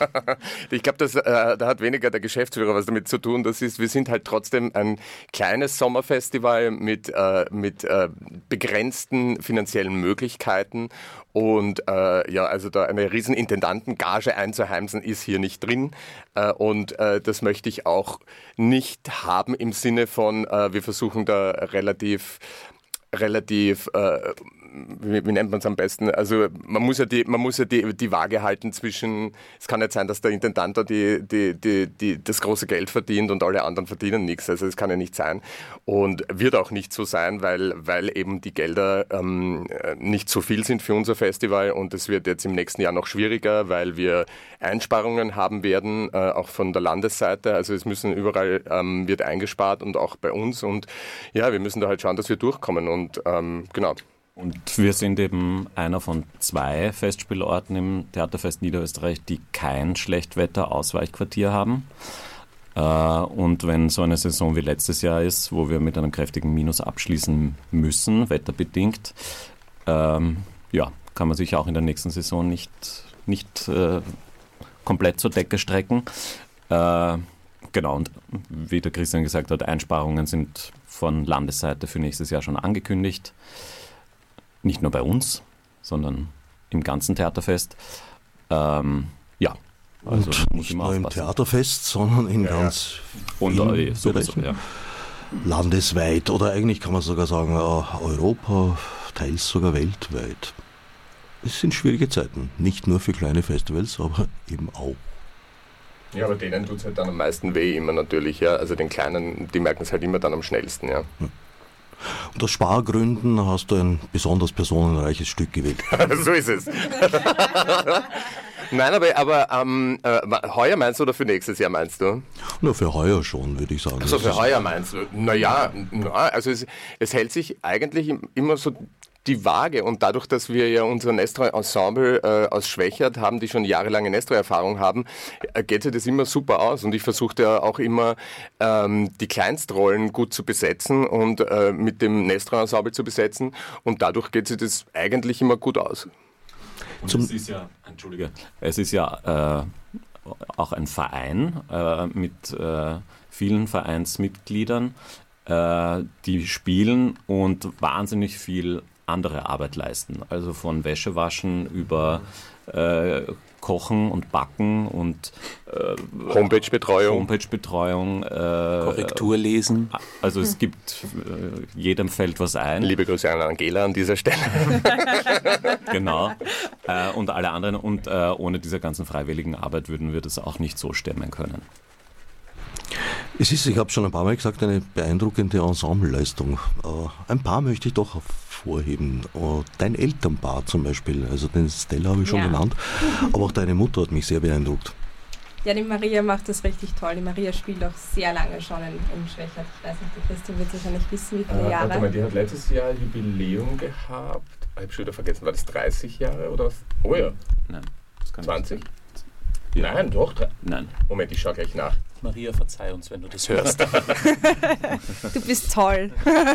Ich glaube, äh, da hat weniger der Geschäftsführer was damit zu tun. Das ist, wir sind halt trotzdem ein kleines Sommerfestival mit, äh, mit äh, begrenzten finanziellen Möglichkeiten. Und äh, ja, also da eine riesen Intendantengage einzuheimsen ist hier nicht drin. Äh, und äh, das möchte ich auch nicht haben im Sinne von, äh, wir versuchen da relativ relativ, äh, wie, wie nennt man es am besten? Also man muss ja die, man muss ja die, die Waage halten zwischen, es kann nicht sein, dass der Intendant da die, die, die, die, das große Geld verdient und alle anderen verdienen nichts. Also das kann ja nicht sein und wird auch nicht so sein, weil, weil eben die Gelder ähm, nicht so viel sind für unser Festival und es wird jetzt im nächsten Jahr noch schwieriger, weil wir Einsparungen haben werden, äh, auch von der Landesseite. Also es müssen überall, ähm, wird eingespart und auch bei uns und ja, wir müssen da halt schauen, dass wir durchkommen und Und ähm, genau. Und wir sind eben einer von zwei Festspielorten im Theaterfest Niederösterreich, die kein Schlechtwetter-Ausweichquartier haben. Äh, und wenn so eine Saison wie letztes Jahr ist, wo wir mit einem kräftigen Minus abschließen müssen, wetterbedingt, ähm, ja, kann man sich auch in der nächsten Saison nicht, nicht äh, komplett zur Decke strecken. Äh, Genau, und wie der Christian gesagt hat, Einsparungen sind von Landesseite für nächstes Jahr schon angekündigt. Nicht nur bei uns, sondern im ganzen Theaterfest. Ähm, ja, also und muss nicht immer nur im aufpassen. Theaterfest, sondern in Ja, ganz Und vielen äh, sowieso, Bereichen. ja. Landesweit oder eigentlich kann man sogar sagen, äh, Europa, teils sogar weltweit. Es sind schwierige Zeiten, nicht nur für kleine Festivals, aber eben auch. Ja, aber denen tut es halt dann am meisten weh immer natürlich, ja. Also den Kleinen, die merken es halt immer dann am schnellsten, ja. Und aus Spargründen hast du ein besonders personenreiches Stück gewählt. So ist es. Nein, aber, aber ähm, äh, heuer meinst du oder für nächstes Jahr meinst du? Nur für heuer schon, würde ich sagen. Also Das für ist- heuer meinst du? Naja, na, also es, es hält sich eigentlich immer so die Waage und dadurch, dass wir ja unser Nestroy-Ensemble äh, aus Schwächert haben, die schon jahrelange Nestroy-Erfahrung haben, äh, geht sich das immer super aus und ich versuche ja auch immer ähm, die Kleinstrollen gut zu besetzen und äh, mit dem Nestroy-Ensemble zu besetzen und dadurch geht sich das eigentlich immer gut aus. Und Zum- es ist ja, Entschuldige, es ist ja äh, auch ein Verein äh, mit äh, vielen Vereinsmitgliedern, äh, die spielen und wahnsinnig viel andere Arbeit leisten. Also von Wäschewaschen über äh, Kochen und Backen und äh, Homepage-Betreuung. Homepage-Betreuung. Äh, Korrektur lesen. Also es gibt äh, jedem fällt was ein. Liebe Grüße an Angela an dieser Stelle. Genau. Äh, und alle anderen. Und äh, ohne diese ganzen freiwilligen Arbeit würden wir das auch nicht so stemmen können. Es ist, ich habe schon ein paar Mal gesagt, eine beeindruckende Ensembleleistung. Äh, ein paar möchte ich doch hervorheben. Äh, dein Elternpaar zum Beispiel, also den Stella habe ich schon Ja. genannt, aber auch deine Mutter hat mich sehr beeindruckt. Ja, die Maria macht das richtig toll. Die Maria spielt auch sehr lange schon in, im Schwächert. Ich weiß nicht, die Christine wird wahrscheinlich wissen, wie viele Äh, Jahre. warte mal, die hat letztes Jahr Jubiläum gehabt. Ich habe schon wieder vergessen, war das dreißig Jahre oder was? Oh ja, Nein, das kann zwanzig? nicht sein. Ja. Nein, doch. drei- Nein. Moment, ich schaue gleich nach. Maria, verzeih uns, wenn du das hörst. Du bist toll.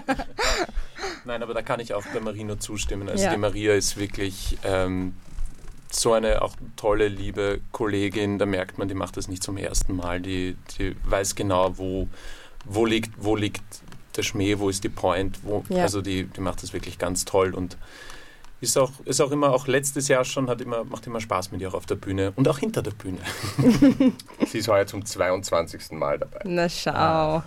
Nein, aber da kann ich auch bei Marie nur zustimmen. Also Ja. die Maria ist wirklich ähm, so eine auch tolle, liebe Kollegin. Da merkt man, die macht das nicht zum ersten Mal. Die, die weiß genau, wo, wo, liegt, wo liegt der Schmäh, wo ist die Point. Wo, Ja. Also die, die macht das wirklich ganz toll und ist auch, ist auch immer, auch letztes Jahr schon, hat immer, macht immer Spaß mit ihr auch auf der Bühne und auch hinter der Bühne. Sie ist heuer zum zweiundzwanzigsten Mal dabei. Na schau.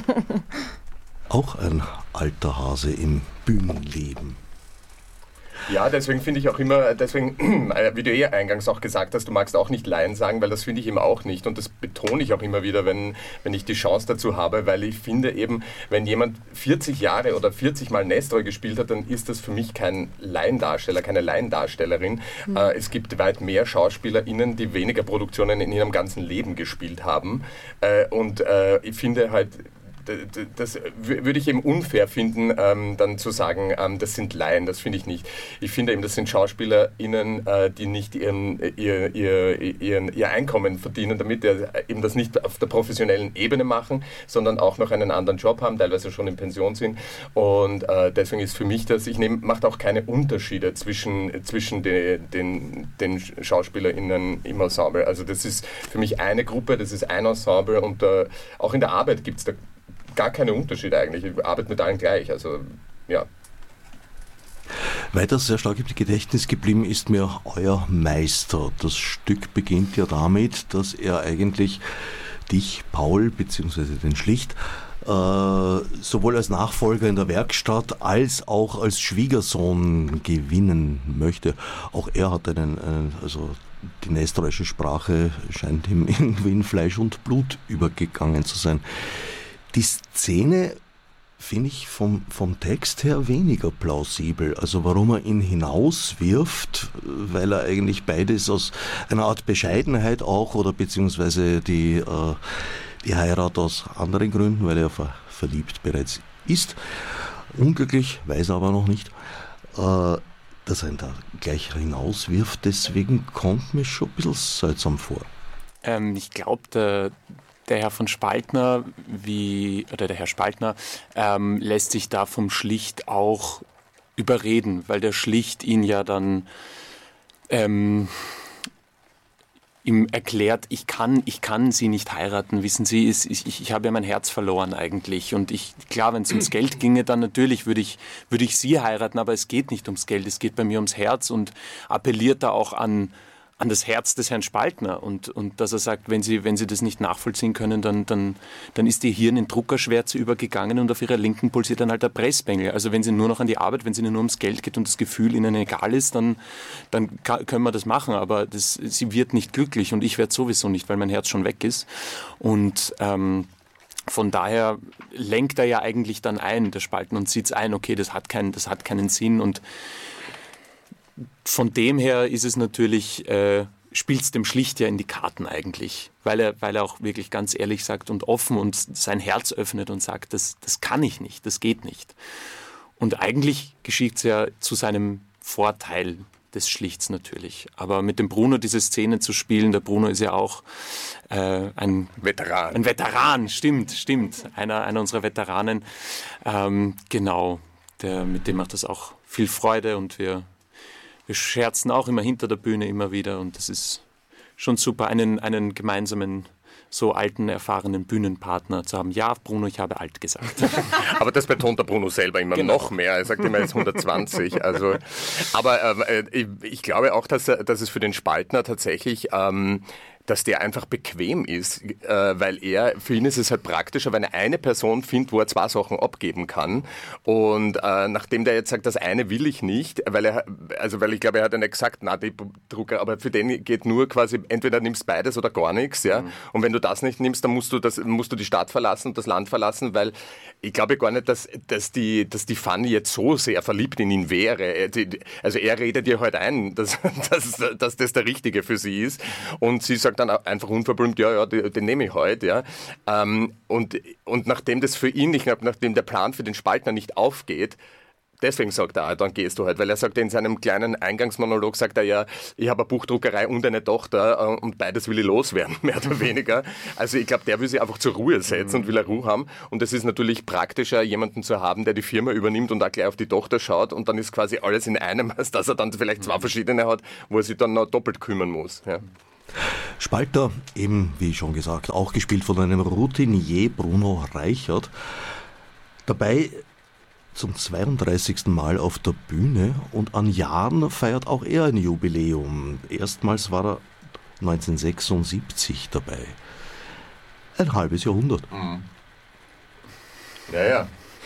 Auch ein alter Hase im Bühnenleben. Ja, deswegen finde ich auch immer, deswegen, wie du eh eingangs auch gesagt hast, du magst auch nicht Laien sagen, weil das finde ich eben auch nicht und das betone ich auch immer wieder, wenn, wenn ich die Chance dazu habe, weil ich finde eben, wenn jemand vierzig Jahre oder vierzig Mal Nestroy gespielt hat, dann ist das für mich kein Laiendarsteller, keine Laiendarstellerin. Mhm. Äh, es gibt weit mehr SchauspielerInnen, die weniger Produktionen in ihrem ganzen Leben gespielt haben äh, und äh, ich finde halt, das würde ich eben unfair finden, ähm, dann zu sagen, ähm, das sind Laien, das finde ich nicht. Ich finde eben, das sind SchauspielerInnen, äh, die nicht ihren, ihr, ihr, ihren, ihr Einkommen verdienen, damit sie eben das nicht auf der professionellen Ebene machen, sondern auch noch einen anderen Job haben, teilweise schon in Pension sind. Und äh, deswegen ist für mich das, ich nehme, macht auch keine Unterschiede zwischen, zwischen de, den, den SchauspielerInnen im Ensemble. Also das ist für mich eine Gruppe, das ist ein Ensemble und äh, auch in der Arbeit gibt es da gar keine Unterschiede eigentlich. Ich arbeite mit allen gleich. Also, ja. Weiter sehr stark im Gedächtnis geblieben ist mir euer Meister. Das Stück beginnt ja damit, dass er eigentlich dich, Paul, beziehungsweise den Schlicht, äh, sowohl als Nachfolger in der Werkstatt als auch als Schwiegersohn gewinnen möchte. Auch er hat einen, einen also die nestroische Sprache scheint ihm irgendwie in Fleisch und Blut übergegangen zu sein. Die Szene finde ich vom, vom Text her weniger plausibel. Also warum er ihn hinauswirft, weil er eigentlich beides aus einer Art Bescheidenheit auch oder beziehungsweise die, äh, die Heirat aus anderen Gründen, weil er ver, verliebt bereits ist. Unglücklich, weiß er aber noch nicht. Äh, dass er ihn da gleich hinauswirft, deswegen kommt mir schon ein bisschen seltsam vor. Ähm, ich glaube, der Der Herr von Spaltner, wie, oder der Herr Spaltner, ähm, lässt sich da vom Schlicht auch überreden, weil der Schlicht ihn ja dann ähm, ihm erklärt, ich kann, ich kann sie nicht heiraten, wissen Sie, ich, ich, ich habe ja mein Herz verloren eigentlich und ich, klar, wenn es ums Geld ginge, dann natürlich würde ich, würde ich sie heiraten, aber es geht nicht ums Geld, es geht bei mir ums Herz und appelliert da auch an an das Herz des Herrn Spaltner und, und dass er sagt, wenn Sie, wenn Sie das nicht nachvollziehen können, dann, dann, dann ist Ihr Hirn in Druckerschwärze übergegangen und auf Ihrer Linken pulsiert dann halt der Pressbengel. Also wenn Sie nur noch an die Arbeit, wenn es Ihnen nur ums Geld geht und das Gefühl Ihnen egal ist, dann, dann kann, können wir das machen, aber das, sie wird nicht glücklich und ich werde sowieso nicht, weil mein Herz schon weg ist. Und ähm, von daher lenkt er ja eigentlich dann ein, der Spaltner, und sieht ein, okay, das hat, kein, das hat keinen Sinn und von dem her ist es natürlich, äh, spielt es dem Schlicht ja in die Karten eigentlich, weil er, weil er auch wirklich ganz ehrlich sagt und offen und sein Herz öffnet und sagt, das, das kann ich nicht, das geht nicht. Und eigentlich geschieht es ja zu seinem Vorteil des Schlichts natürlich. Aber mit dem Bruno diese Szene zu spielen, der Bruno ist ja auch äh, ein Veteran. Ein Veteran, stimmt, stimmt. Einer, einer unserer Veteranen. Ähm, genau, der, mit dem macht das auch viel Freude und wir Wir scherzen auch immer hinter der Bühne immer wieder und das ist schon super, einen, einen gemeinsamen, so alten, erfahrenen Bühnenpartner zu haben. Ja, Bruno, ich habe alt gesagt. Aber das betont der Bruno selber immer genau. noch mehr. Er sagt immer, er ist hundertzwanzig. Also, aber äh, ich, ich glaube auch, dass, dass es für den Spaltner tatsächlich ähm, dass der einfach bequem ist, äh, weil er, für ihn ist es halt praktischer, wenn er eine Person findet, wo er zwei Sachen abgeben kann. Und äh, nachdem der jetzt sagt, das eine will ich nicht, weil er, also weil ich glaube, er hat ja nicht gesagt, na die Drucker, aber für den geht nur quasi, entweder nimmst beides oder gar nichts, ja. Mhm. Und wenn du das nicht nimmst, dann musst du das, musst du die Stadt verlassen und das Land verlassen, weil ich glaube gar nicht, dass, dass die, dass die Fanny jetzt so sehr verliebt in ihn wäre. Also er redet ihr halt ein, dass, dass, dass das der Richtige für sie ist. Und sie sagt dann einfach unverblümt, ja, ja, den, den nehme ich heute, ja. Ähm, und, und nachdem das für ihn, ich glaube, nachdem der Plan für den Spaltner nicht aufgeht, deswegen sagt er, dann gehst du halt, weil er sagt in seinem kleinen Eingangsmonolog, sagt er ja, ich habe eine Buchdruckerei und eine Tochter und beides will ich loswerden, mehr oder weniger. Also ich glaube, der will sich einfach zur Ruhe setzen und will eine Ruhe haben. Und es ist natürlich praktischer, jemanden zu haben, der die Firma übernimmt und auch gleich auf die Tochter schaut und dann ist quasi alles in einem, als dass er dann vielleicht zwei verschiedene hat, wo er sich dann noch doppelt kümmern muss. Ja. Spalter, eben wie schon gesagt, auch gespielt von einem Routinier Bruno Reichert. Dabei zum zweiunddreißigsten Mal auf der Bühne und an Jahren feiert auch er ein Jubiläum. Erstmals war er neunzehnhundertsechsundsiebzig dabei. Ein halbes Jahrhundert. Mhm. Ja, ja.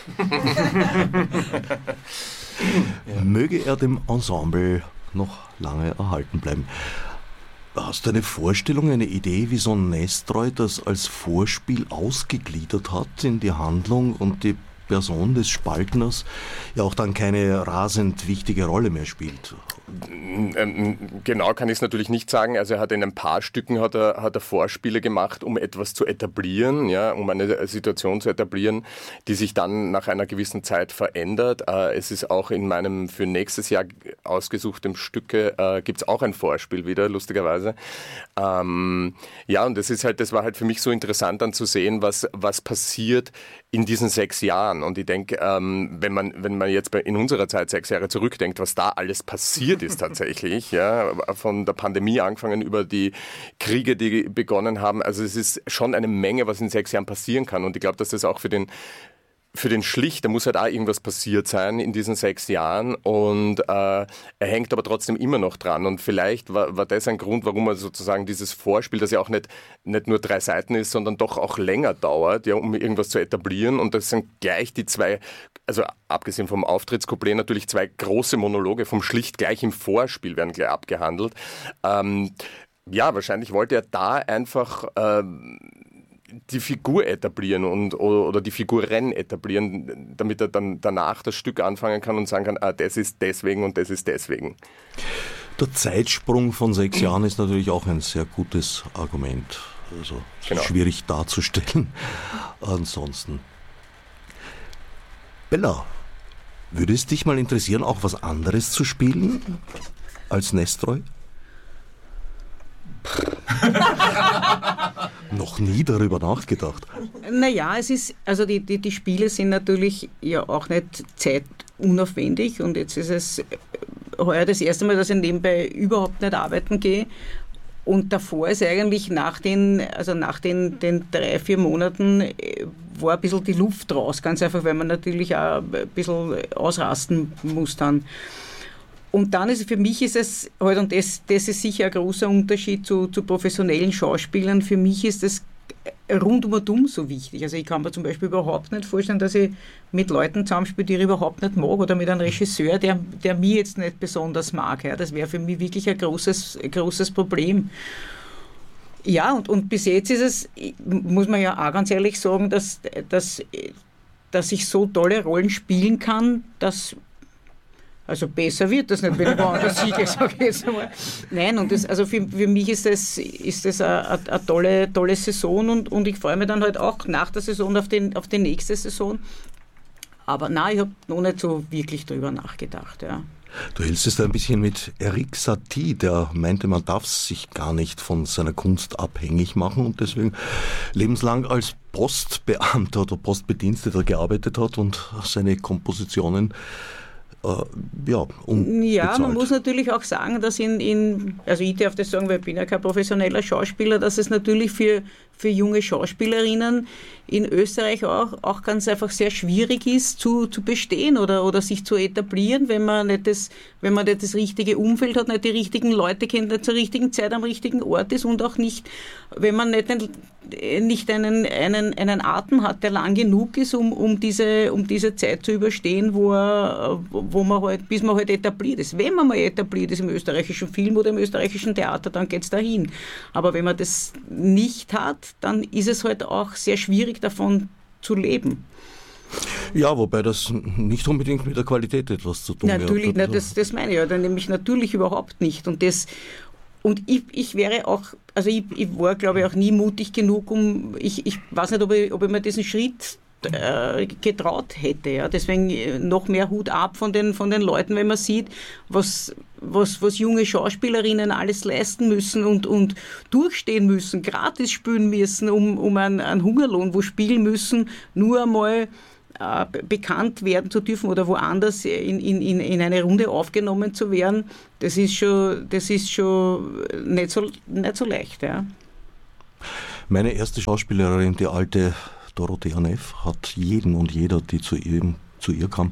Möge er dem Ensemble noch lange erhalten bleiben. Hast du eine Vorstellung, eine Idee, wie so ein Nestroy das als Vorspiel ausgegliedert hat in die Handlung und die Person des Spaltners ja auch dann keine rasend wichtige Rolle mehr spielt? Genau kann ich es natürlich nicht sagen. Also er hat in ein paar Stücken hat er, hat er Vorspiele gemacht, um etwas zu etablieren, ja, um eine Situation zu etablieren, die sich dann nach einer gewissen Zeit verändert. Es ist auch in meinem für nächstes Jahr ausgesuchten Stücke äh, gibt es auch ein Vorspiel wieder, lustigerweise. Ähm, ja, und das ist halt, das war halt für mich so interessant dann zu sehen, was, was passiert in diesen sechs Jahren. Und ich denke, ähm, wenn man, wenn man jetzt bei, in unserer Zeit sechs Jahre zurückdenkt, was da alles passiert ist tatsächlich, ja, von der Pandemie angefangen über die Kriege, die begonnen haben. Also es ist schon eine Menge, was in sechs Jahren passieren kann. Und ich glaube, dass das auch für den Für den Schlichter muss halt auch irgendwas passiert sein in diesen sechs Jahren und äh, er hängt aber trotzdem immer noch dran und vielleicht war, war das ein Grund, warum er sozusagen dieses Vorspiel, das ja auch nicht, nicht nur drei Seiten ist, sondern doch auch länger dauert, ja, um irgendwas zu etablieren und das sind gleich die zwei, also abgesehen vom Auftrittscouplet natürlich zwei große Monologe vom Schlicht gleich im Vorspiel werden gleich abgehandelt. Ähm, ja, wahrscheinlich wollte er da einfach ähm, die Figur etablieren und, oder, oder die Figuren etablieren, damit er dann danach das Stück anfangen kann und sagen kann, ah, das ist deswegen und das ist deswegen. Der Zeitsprung von sechs Jahren ist natürlich auch ein sehr gutes Argument. Also genau. Schwierig darzustellen. Ansonsten. Bella, würde es dich mal interessieren, auch was anderes zu spielen als Nestroy? Noch nie darüber nachgedacht. Naja, es ist, also die, die, die Spiele sind natürlich ja auch nicht zeitunaufwendig und jetzt ist es heuer das erste Mal, dass ich nebenbei überhaupt nicht arbeiten gehe und davor ist eigentlich nach den, also nach den, den drei, vier Monaten war ein bisschen die Luft raus, ganz einfach, weil man natürlich auch ein bisschen ausrasten muss dann. Und dann ist für mich ist es halt, und das, das ist sicher ein großer Unterschied zu, zu professionellen Schauspielern, für mich ist das rundum und um so wichtig. Also ich kann mir zum Beispiel überhaupt nicht vorstellen, dass ich mit Leuten zusammenspiele, die ich überhaupt nicht mag, oder mit einem Regisseur, der, der mich jetzt nicht besonders mag. Ja. Das wäre für mich wirklich ein großes, großes Problem. Ja, und, und bis jetzt ist es, muss man ja auch ganz ehrlich sagen, dass, dass, dass ich so tolle Rollen spielen kann, dass also besser wird das nicht, wenn ich woanders siege, sage ich jetzt einmal. Nein, und das, also für, für mich ist das, ist das eine, eine tolle, tolle Saison und, und ich freue mich dann halt auch nach der Saison auf, den, auf die nächste Saison. Aber nein, ich habe noch nicht so wirklich drüber nachgedacht. Ja. Du hältst es da ein bisschen mit Erik Satie, der meinte, man darf sich gar nicht von seiner Kunst abhängig machen und deswegen lebenslang als Postbeamter oder Postbediensteter gearbeitet hat und seine Kompositionen Ja, ja, man muss natürlich auch sagen, dass in, in, also ich darf das sagen, weil ich bin ja kein professioneller Schauspieler, dass es natürlich für, für junge Schauspielerinnen in Österreich auch, auch ganz einfach sehr schwierig ist zu, zu bestehen oder, oder sich zu etablieren, wenn man, nicht das, wenn man nicht das richtige Umfeld hat, nicht die richtigen Leute kennt, nicht zur richtigen Zeit am richtigen Ort ist und auch nicht, wenn man nicht, nicht einen, einen, einen Atem hat, der lang genug ist, um, um, diese, um diese Zeit zu überstehen, wo, er, wo man halt, bis man halt etabliert ist. Wenn man mal etabliert ist im österreichischen Film oder im österreichischen Theater, dann geht es dahin. Aber wenn man das nicht hat, dann ist es halt auch sehr schwierig, davon zu leben. Ja, wobei das nicht unbedingt mit der Qualität etwas zu tun hat. Natürlich, na, das, das meine ich ja, dann nämlich natürlich überhaupt nicht. Und das und ich, ich wäre auch, also ich, ich war, glaube ich, auch nie mutig genug, um, ich, ich weiß nicht, ob ich, ob ich mir diesen Schritt äh, getraut hätte. Ja. Deswegen noch mehr Hut ab von den, von den Leuten, wenn man sieht, was, was, was junge Schauspielerinnen alles leisten müssen und, und durchstehen müssen, gratis spielen müssen, um, um einen, einen Hungerlohn, wo spielen müssen, nur einmal äh, bekannt werden zu dürfen oder woanders in, in, in eine Runde aufgenommen zu werden. Das ist schon, das ist schon nicht so, nicht so leicht. Ja. Meine erste Schauspielerin, die alte Dorothea Neff, hat jeden und jeder, die zu ihr, zu ihr kam,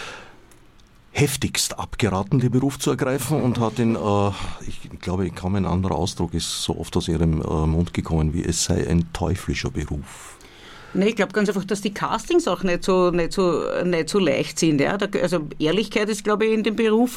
heftigst abgeraten, den Beruf zu ergreifen und hat ihn, äh, ich glaube, kaum ein anderer Ausdruck ist so oft aus ihrem äh, Mund gekommen, wie es sei ein teuflischer Beruf. Nee, ich glaube ganz einfach, dass die Castings auch nicht so, nicht so, nicht so leicht sind. Ja? Da, also Ehrlichkeit ist, glaube ich, in dem Beruf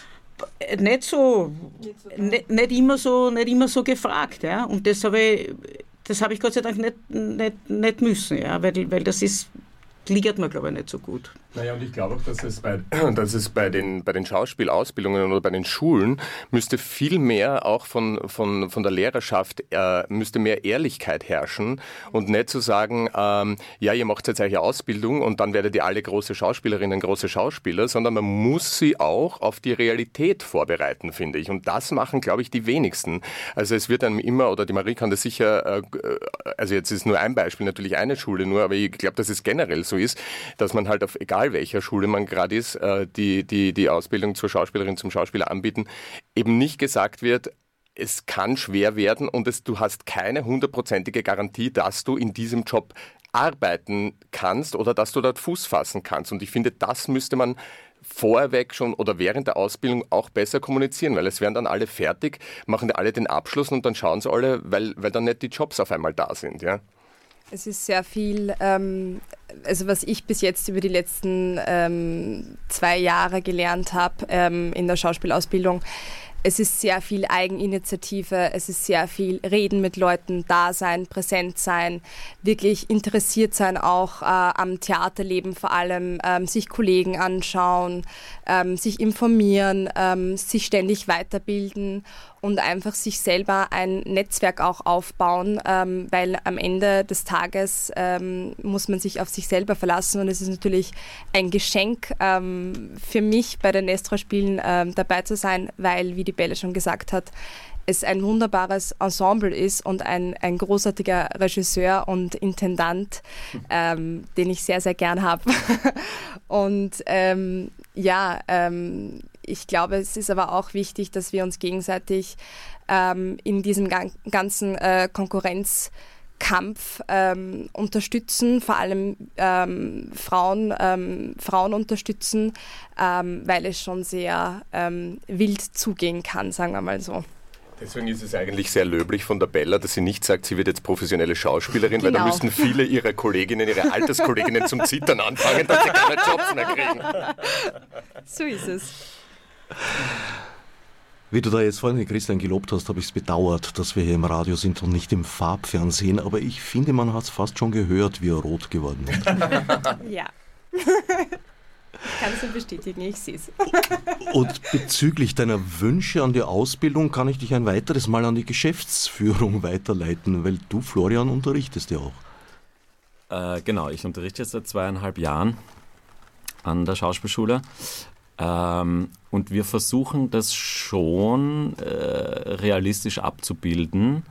nicht so, nicht, nicht, immer, so, nicht immer so gefragt. Ja? Und das habe ich, das habe ich Gott sei Dank nicht, nicht, nicht müssen, ja? weil, weil das ist, liegt mir, glaube ich, nicht so gut. Naja, und ich glaube auch, dass es bei, dass es bei den, bei den Schauspielausbildungen oder bei den Schulen müsste viel mehr auch von, von, von der Lehrerschaft, äh, müsste mehr Ehrlichkeit herrschen und nicht zu sagen, ähm, ja, ihr macht jetzt eine Ausbildung und dann werdet ihr alle große Schauspielerinnen, große Schauspieler, sondern man muss sie auch auf die Realität vorbereiten, finde ich. Und das machen, glaube ich, die wenigsten. Also es wird einem immer, oder die Marie kann das sicher, äh, also jetzt ist nur ein Beispiel, natürlich eine Schule nur, aber ich glaube, dass es generell so ist, dass man halt auf egal welcher Schule man gerade ist, die, die die Ausbildung zur Schauspielerin, zum Schauspieler anbieten, eben nicht gesagt wird, es kann schwer werden und es, du hast keine hundertprozentige Garantie, dass du in diesem Job arbeiten kannst oder dass du dort Fuß fassen kannst. Und ich finde, das müsste man vorweg schon oder während der Ausbildung auch besser kommunizieren, weil es werden dann alle fertig, machen alle den Abschluss und dann schauen sie alle, weil, weil dann nicht die Jobs auf einmal da sind, ja. Es ist sehr viel, ähm, also was ich bis jetzt über die letzten ähm, zwei Jahre gelernt habe ähm, in der Schauspielausbildung, es ist sehr viel Eigeninitiative, es ist sehr viel Reden mit Leuten, da sein, präsent sein, wirklich interessiert sein auch äh, am Theaterleben vor allem, ähm, sich Kollegen anschauen, ähm, sich informieren, ähm, sich ständig weiterbilden und einfach sich selber ein Netzwerk auch aufbauen, ähm, weil am Ende des Tages ähm, muss man sich auf sich selber verlassen und es ist natürlich ein Geschenk ähm, für mich bei den Nestroy-Spielen ähm, dabei zu sein, weil, wie die Belle schon gesagt hat, es ein wunderbares Ensemble ist und ein, ein großartiger Regisseur und Intendant, ähm, den ich sehr, sehr gern habe. Und ähm, ja, ähm, ich glaube, es ist aber auch wichtig, dass wir uns gegenseitig ähm, in diesem gan- ganzen äh, Konkurrenzkampf ähm, unterstützen, vor allem ähm, Frauen, ähm, Frauen unterstützen, ähm, weil es schon sehr ähm, wild zugehen kann, sagen wir mal so. Deswegen ist es eigentlich sehr löblich von der Bella, dass sie nicht sagt, sie wird jetzt professionelle Schauspielerin, genau. Weil da müssten viele ihrer Kolleginnen, ihre Alterskolleginnen zum Zittern anfangen, dass sie keine Jobs mehr kriegen. So ist es. Wie du da jetzt vorhin Christian gelobt hast, habe ich es bedauert, dass wir hier im Radio sind und nicht im Farbfernsehen, aber ich finde, man hat es fast schon gehört, wie er rot geworden ist. Ja. Ich kann es nur bestätigen, ich sehe es. Und bezüglich deiner Wünsche an die Ausbildung kann ich dich ein weiteres Mal an die Geschäftsführung weiterleiten, weil du, Florian, unterrichtest ja auch. Äh, genau, ich unterrichte jetzt seit zweieinhalb Jahren an der Schauspielschule. Ähm, und wir versuchen das schon äh, realistisch abzubilden.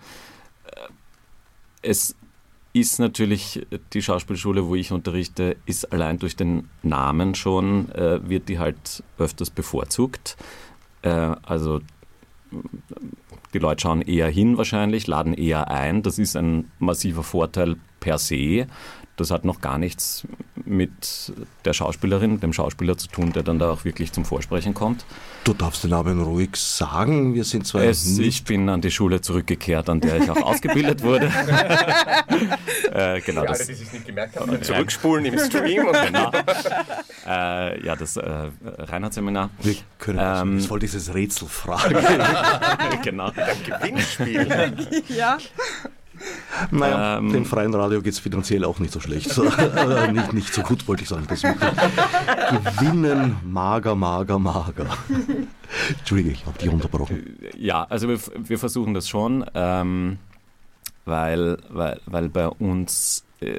Es ist natürlich, die Schauspielschule, wo ich unterrichte, ist allein durch den Namen schon, äh, wird die halt öfters bevorzugt. Äh, also die Leute schauen eher hin wahrscheinlich, laden eher ein. Das ist ein massiver Vorteil per se. Das hat noch gar nichts mit der Schauspielerin, dem Schauspieler zu tun, der dann da auch wirklich zum Vorsprechen kommt. Du darfst den Namen ruhig sagen. Wir sind zwar es, nicht... Ich bin an die Schule zurückgekehrt, an der ich auch ausgebildet wurde. äh, genau, Für das, alle, die sich nicht gemerkt haben, dann zurückspulen im Stream. Und genau. äh, ja, das äh, Reinhardt-Seminar. Wir können Ähm, das voll dieses Rätsel fragen. genau. ein Gewinnspiel. Ja. Naja, Ähm, dem freien Radio geht es finanziell auch nicht so schlecht. So, äh, nicht, nicht so gut, wollte ich sagen. Deswegen gewinnen mager, mager, mager. Entschuldige, ich habe dich unterbrochen. Ja, also wir, wir versuchen das schon, ähm, weil, weil, weil bei uns äh,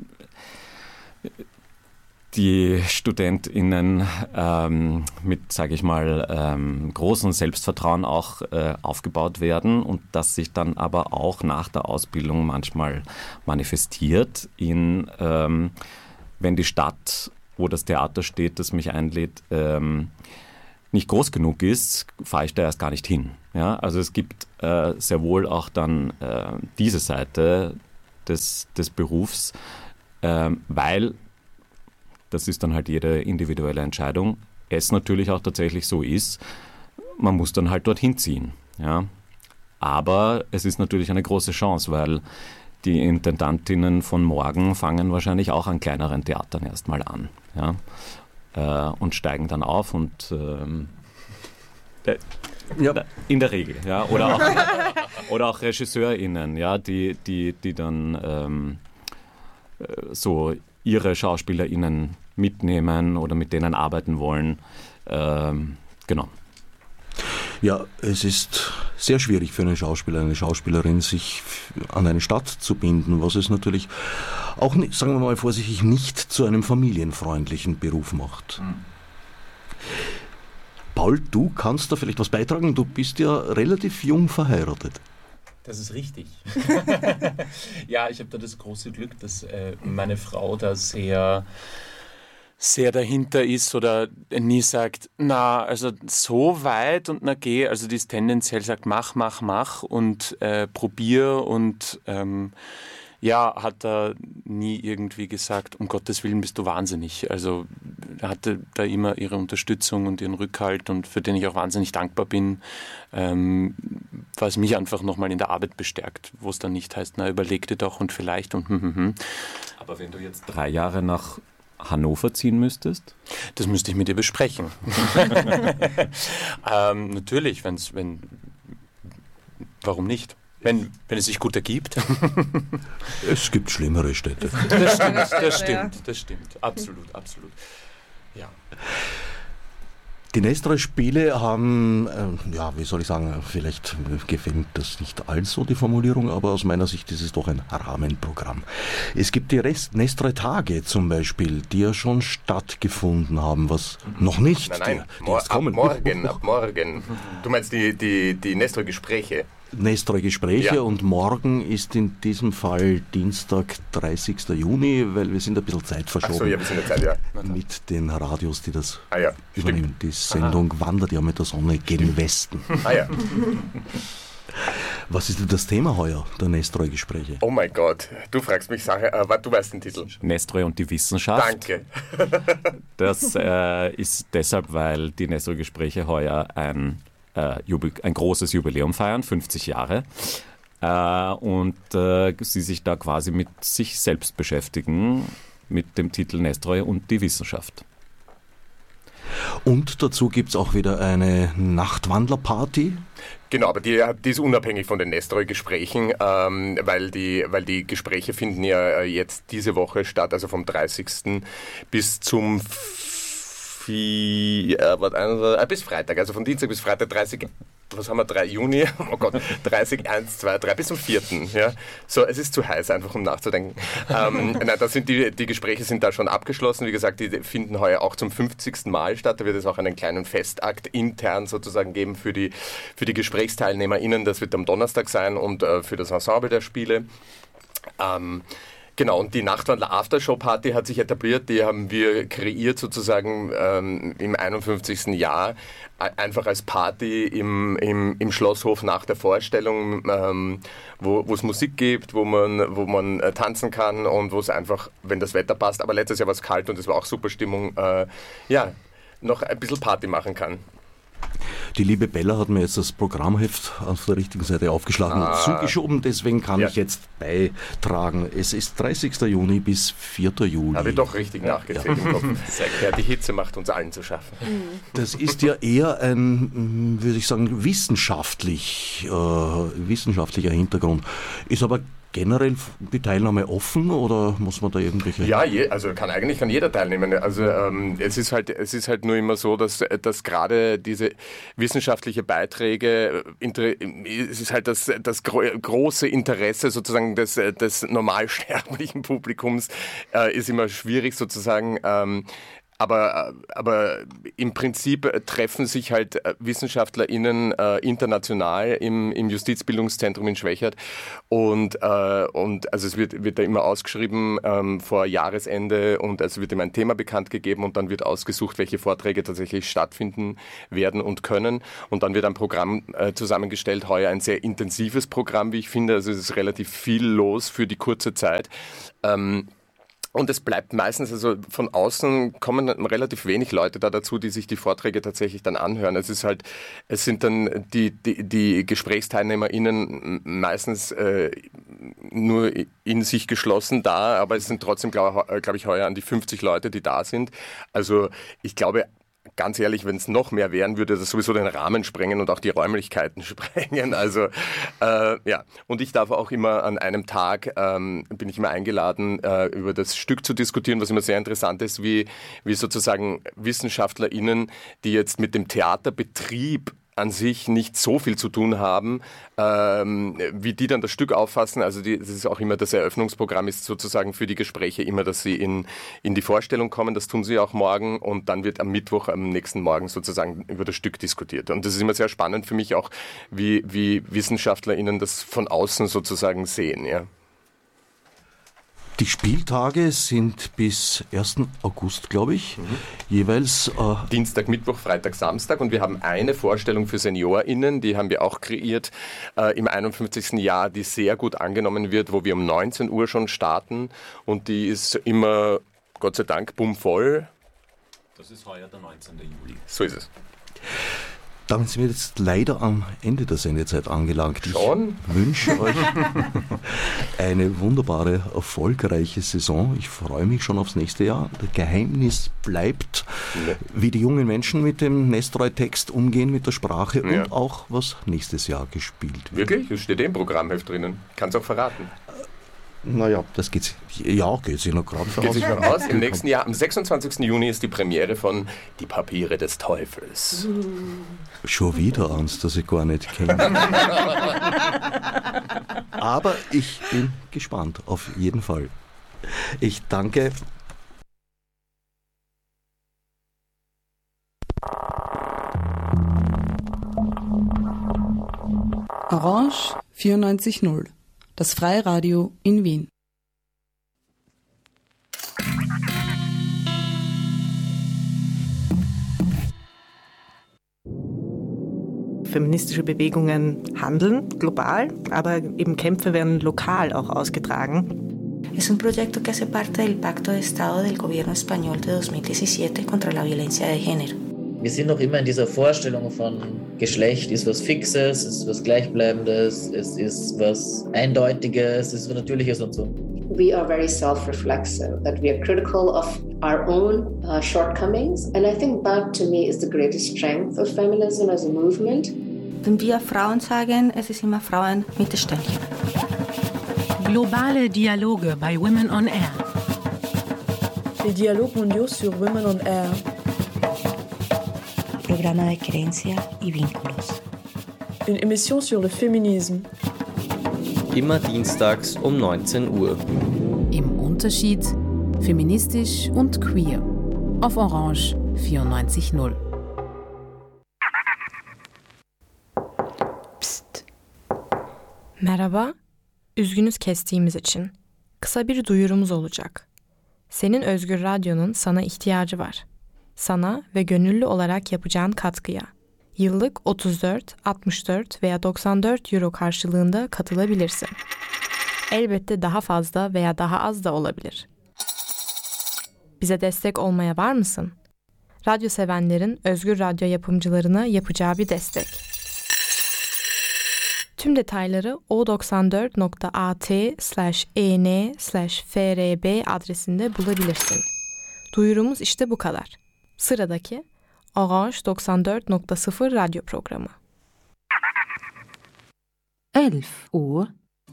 die StudentInnen ähm, mit, sage ich mal, ähm, großem Selbstvertrauen auch äh, aufgebaut werden und das sich dann aber auch nach der Ausbildung manchmal manifestiert in, ähm, wenn die Stadt, wo das Theater steht, das mich einlädt, ähm, nicht groß genug ist, fahre ich da erst gar nicht hin. Ja? Also es gibt äh, sehr wohl auch dann äh, diese Seite des, des Berufs, äh, weil das ist dann halt jede individuelle Entscheidung, es natürlich auch tatsächlich so ist, man muss dann halt dorthin ziehen. Ja? Aber es ist natürlich eine große Chance, weil die Intendantinnen von morgen fangen wahrscheinlich auch an kleineren Theatern erstmal an. Ja? Äh, und steigen dann auf und ähm, äh, ja. in der Regel. Ja? Oder, auch, oder auch RegisseurInnen, ja? die, die, die dann ähm, so ihre SchauspielerInnen mitnehmen oder mit denen arbeiten wollen. Ähm, genau. Ja, es ist sehr schwierig für einen Schauspieler, eine Schauspielerin, sich an eine Stadt zu binden, was es natürlich auch, nicht, sagen wir mal vorsichtig, nicht zu einem familienfreundlichen Beruf macht. Mhm. Paul, du kannst da vielleicht was beitragen. Du bist ja relativ jung verheiratet. Das ist richtig. Ja, ich habe da das große Glück, dass äh, meine Frau da sehr, sehr dahinter ist oder nie sagt, na, also so weit und na geh. Also die ist tendenziell sagt, mach, mach, mach und äh, probier und ähm, ja, hat da nie irgendwie gesagt, um Gottes Willen bist du wahnsinnig. Also hatte da immer ihre Unterstützung und ihren Rückhalt und für den ich auch wahnsinnig dankbar bin, ähm, was mich einfach nochmal in der Arbeit bestärkt, wo es dann nicht heißt, na überleg dir doch und vielleicht und hm, hm, hm. Aber wenn du jetzt drei Jahre nach Hannover ziehen müsstest? Das müsste ich mit dir besprechen. ähm, natürlich, wenn's, wenn, warum nicht? Wenn, wenn es sich gut ergibt. Es gibt schlimmere Städte. Das stimmt, das stimmt, das stimmt. Absolut, absolut. Ja. Die Nestroy-Spiele haben, äh, ja, wie soll ich sagen, vielleicht gefällt das nicht allzu die Formulierung, aber aus meiner Sicht ist es doch ein Rahmenprogramm. Es gibt die Nestroy-Tage zum Beispiel, die ja schon stattgefunden haben, was noch nicht. Nein, nein, die, die Mor- jetzt kommen. ab morgen, ab morgen. Du meinst die, die, die Nestroy-Gespräche? Nestroy-Gespräche Ja. Und morgen ist in diesem Fall Dienstag, dreißigsten Juni, weil wir sind ein bisschen Zeit Ach verschoben so, ja, wir sind in der Zeit, ja. mit den Radios, die das Ah ja, übernehmen. Die Sendung wandert ja mit der Sonne gen Westen. Ah ja. Was ist denn das Thema heuer, der Nestroy-Gespräche? Oh mein Gott, du fragst mich Sachen, äh, warte, du weißt den Titel. Nestroy und die Wissenschaft. Danke. Das äh, ist deshalb, weil die Nestroy-Gespräche heuer ein, äh, Jubil- ein großes Jubiläum feiern, fünfzig Jahre. Äh, und äh, sie sich da quasi mit sich selbst beschäftigen, mit dem Titel Nestroy und die Wissenschaft. Und dazu gibt es auch wieder eine Nachtwandlerparty. Genau, aber die, die ist unabhängig von den Nestroy-Gesprächen, ähm, weil, die, weil die Gespräche finden ja jetzt diese Woche statt, also vom dreißigsten bis zum Vieh, äh, warte, äh, bis Freitag, also von Dienstag bis Freitag, dreißig, was haben wir, drei Juni, oh Gott, dreißig, eins, zwei, drei, bis zum vierten Ja. So, es ist zu heiß, einfach um nachzudenken. ähm, nein, das sind die, die Gespräche sind da schon abgeschlossen, wie gesagt, die finden heuer auch zum fünfzigsten Mal statt, da wird es auch einen kleinen Festakt intern sozusagen geben für die, für die GesprächsteilnehmerInnen, das wird am Donnerstag sein und äh, für das Ensemble der Spiele. Ähm, Genau, und die Nachtwandler Aftershow-Party hat sich etabliert, die haben wir kreiert sozusagen ähm, im einundfünfzigsten Jahr, einfach als Party im, im, im Schlosshof nach der Vorstellung, ähm, wo es Musik gibt, wo man, wo man äh, tanzen kann und wo es einfach, wenn das Wetter passt, aber letztes Jahr war es kalt und es war auch super Stimmung, äh, ja, noch ein bisschen Party machen kann. Die liebe Bella hat mir jetzt das Programmheft auf der richtigen Seite aufgeschlagen ah. und zugeschoben, deswegen kann ja. ich jetzt beitragen. Es ist dreißigsten Juni bis vierten Juli. Habe ich doch richtig ja. nachgezählt ja. im Kopf. Ja, die Hitze macht uns allen zu schaffen. Das ist ja eher ein, würde ich sagen, wissenschaftlich, äh, wissenschaftlicher Hintergrund. Ist aber generell die Teilnahme offen oder muss man da irgendwelche... Ja, je, also kann eigentlich kann jeder teilnehmen. Also ähm, es ist halt es ist halt nur immer so, dass, dass gerade diese wissenschaftliche Beiträge, es ist halt das, das große Interesse sozusagen des, des normalsterblichen Publikums äh, ist immer schwierig sozusagen. Ähm, Aber, aber im Prinzip treffen sich halt WissenschaftlerInnen äh, international im, im Justizbildungszentrum in Schwechat und, äh, und also es wird, wird da immer ausgeschrieben ähm, vor Jahresende und es wird immer ein Thema bekannt gegeben und dann wird ausgesucht, welche Vorträge tatsächlich stattfinden werden und können und dann wird ein Programm äh, zusammengestellt, heuer ein sehr intensives Programm, wie ich finde, also es ist relativ viel los für die kurze Zeit. Ähm, Und es bleibt meistens, also von außen kommen relativ wenig Leute da dazu, die sich die Vorträge tatsächlich dann anhören. Es ist halt, es sind dann die, die, die GesprächsteilnehmerInnen meistens äh, nur in sich geschlossen da, aber es sind trotzdem, glaube glaub ich, heuer an die fünfzig Leute, die da sind. Also ich glaube, ganz ehrlich, wenn es noch mehr wären, würde das sowieso den Rahmen sprengen und auch die Räumlichkeiten sprengen. Also äh, ja, und ich darf auch immer an einem Tag, ähm, bin ich immer eingeladen, äh, über das Stück zu diskutieren, was immer sehr interessant ist, wie, wie sozusagen WissenschaftlerInnen, die jetzt mit dem Theaterbetrieb an sich nicht so viel zu tun haben, ähm, wie die dann das Stück auffassen. Also die, das ist auch immer das Eröffnungsprogramm ist sozusagen für die Gespräche immer, dass sie in, in die Vorstellung kommen. Das tun sie auch morgen und dann wird am Mittwoch, am nächsten Morgen sozusagen über das Stück diskutiert. Und das ist immer sehr spannend für mich auch, wie, wie WissenschaftlerInnen das von außen sozusagen sehen, ja. Die Spieltage sind bis ersten August, glaube ich, mhm. jeweils... Äh Dienstag, Mittwoch, Freitag, Samstag und wir haben eine Vorstellung für SeniorInnen, die haben wir auch kreiert äh, im einundfünfzigsten Jahr, die sehr gut angenommen wird, wo wir um neunzehn Uhr schon starten und die ist immer, Gott sei Dank, bummvoll. Das ist heuer der neunzehnten Juli. So ist es. Damit sind wir jetzt leider am Ende der Sendezeit angelangt. Schon? Ich wünsche euch eine wunderbare, erfolgreiche Saison. Ich freue mich schon aufs nächste Jahr. Das Geheimnis bleibt, ja. wie die jungen Menschen mit dem Nestreu-Text umgehen, mit der Sprache ja. und auch, was nächstes Jahr gespielt wird. Wirklich? Das steht eh im Programmheft drinnen. Kannst auch verraten. Naja, das geht's. Ja, geht sich noch gerade voraus. Geht sich noch aus. Im nächsten Jahr, am sechsundzwanzigsten Juni, ist die Premiere von Die Papiere des Teufels. Schon wieder eins, das ich gar nicht kenne. Aber ich bin gespannt, auf jeden Fall. Ich danke. Orange vierundneunzig null. Das Freiradio in Wien. Feministische Bewegungen handeln global, aber eben Kämpfe werden lokal auch ausgetragen. Es un proyecto que hace parte del Pacto de Estado del Gobierno Español de dos mil diecisiete contra la violencia de género. Wir sind noch immer in dieser Vorstellung von Geschlecht ist was Fixes, ist was Gleichbleibendes, es ist was Eindeutiges, es ist was Natürliches und so. We are very self-reflexive, that we are critical of our own uh, shortcomings. And I think that to me is the greatest strength of feminism as a movement. Wenn wir Frauen sagen, es ist immer Frauen mit der Sternchen. Globale Dialoge bei Women on Air. Les dialogues mondiaux sur Women on Air. Programa de Creencia y Vínculos. Une émission sur le féminisme. Immer dienstags um neunzehn Uhr. Im Unterschied feministisch und queer. Auf Orange vierundneunzig null. Merhaba, üzgünüz kestiğimiz için. Kısa bir duyurumuz olacak. Senin Özgür Radyo'nun sana ihtiyacı var. Sana ve gönüllü olarak yapacağın katkıya. Yıllık otuz dört, altmış dört veya doksan dört euro karşılığında katılabilirsin. Elbette daha fazla veya daha az da olabilir. Bize destek olmaya var mısın? Radyo sevenlerin Özgür Radyo yapımcılarına yapacağı bir destek. Tüm detayları o doksan dört nokta at slash en slash frb adresinde bulabilirsin. Duyurumuz işte bu kadar. Sıradaki Orange doksan dört nokta sıfır radyo programı. elf Uhr.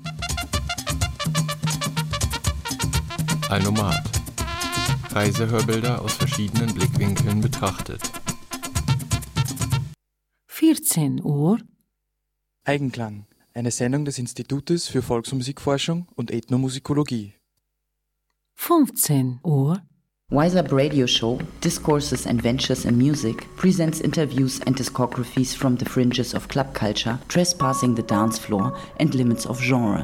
Ein Nomad. Reisehörbilder aus verschiedenen Blickwinkeln betrachtet. vierzehn Uhr. Eigenklang, eine Sendung des Institutes für Volksmusikforschung und Ethnomusikologie. fünfzehn Uhr. Wise Up Radio Show, Discourses and Ventures in Music, presents interviews and discographies from the fringes of club culture, trespassing the dance floor and limits of genre.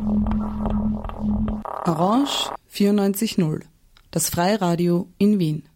Orange vierundneunzig Komma null, das Freiradio in Wien.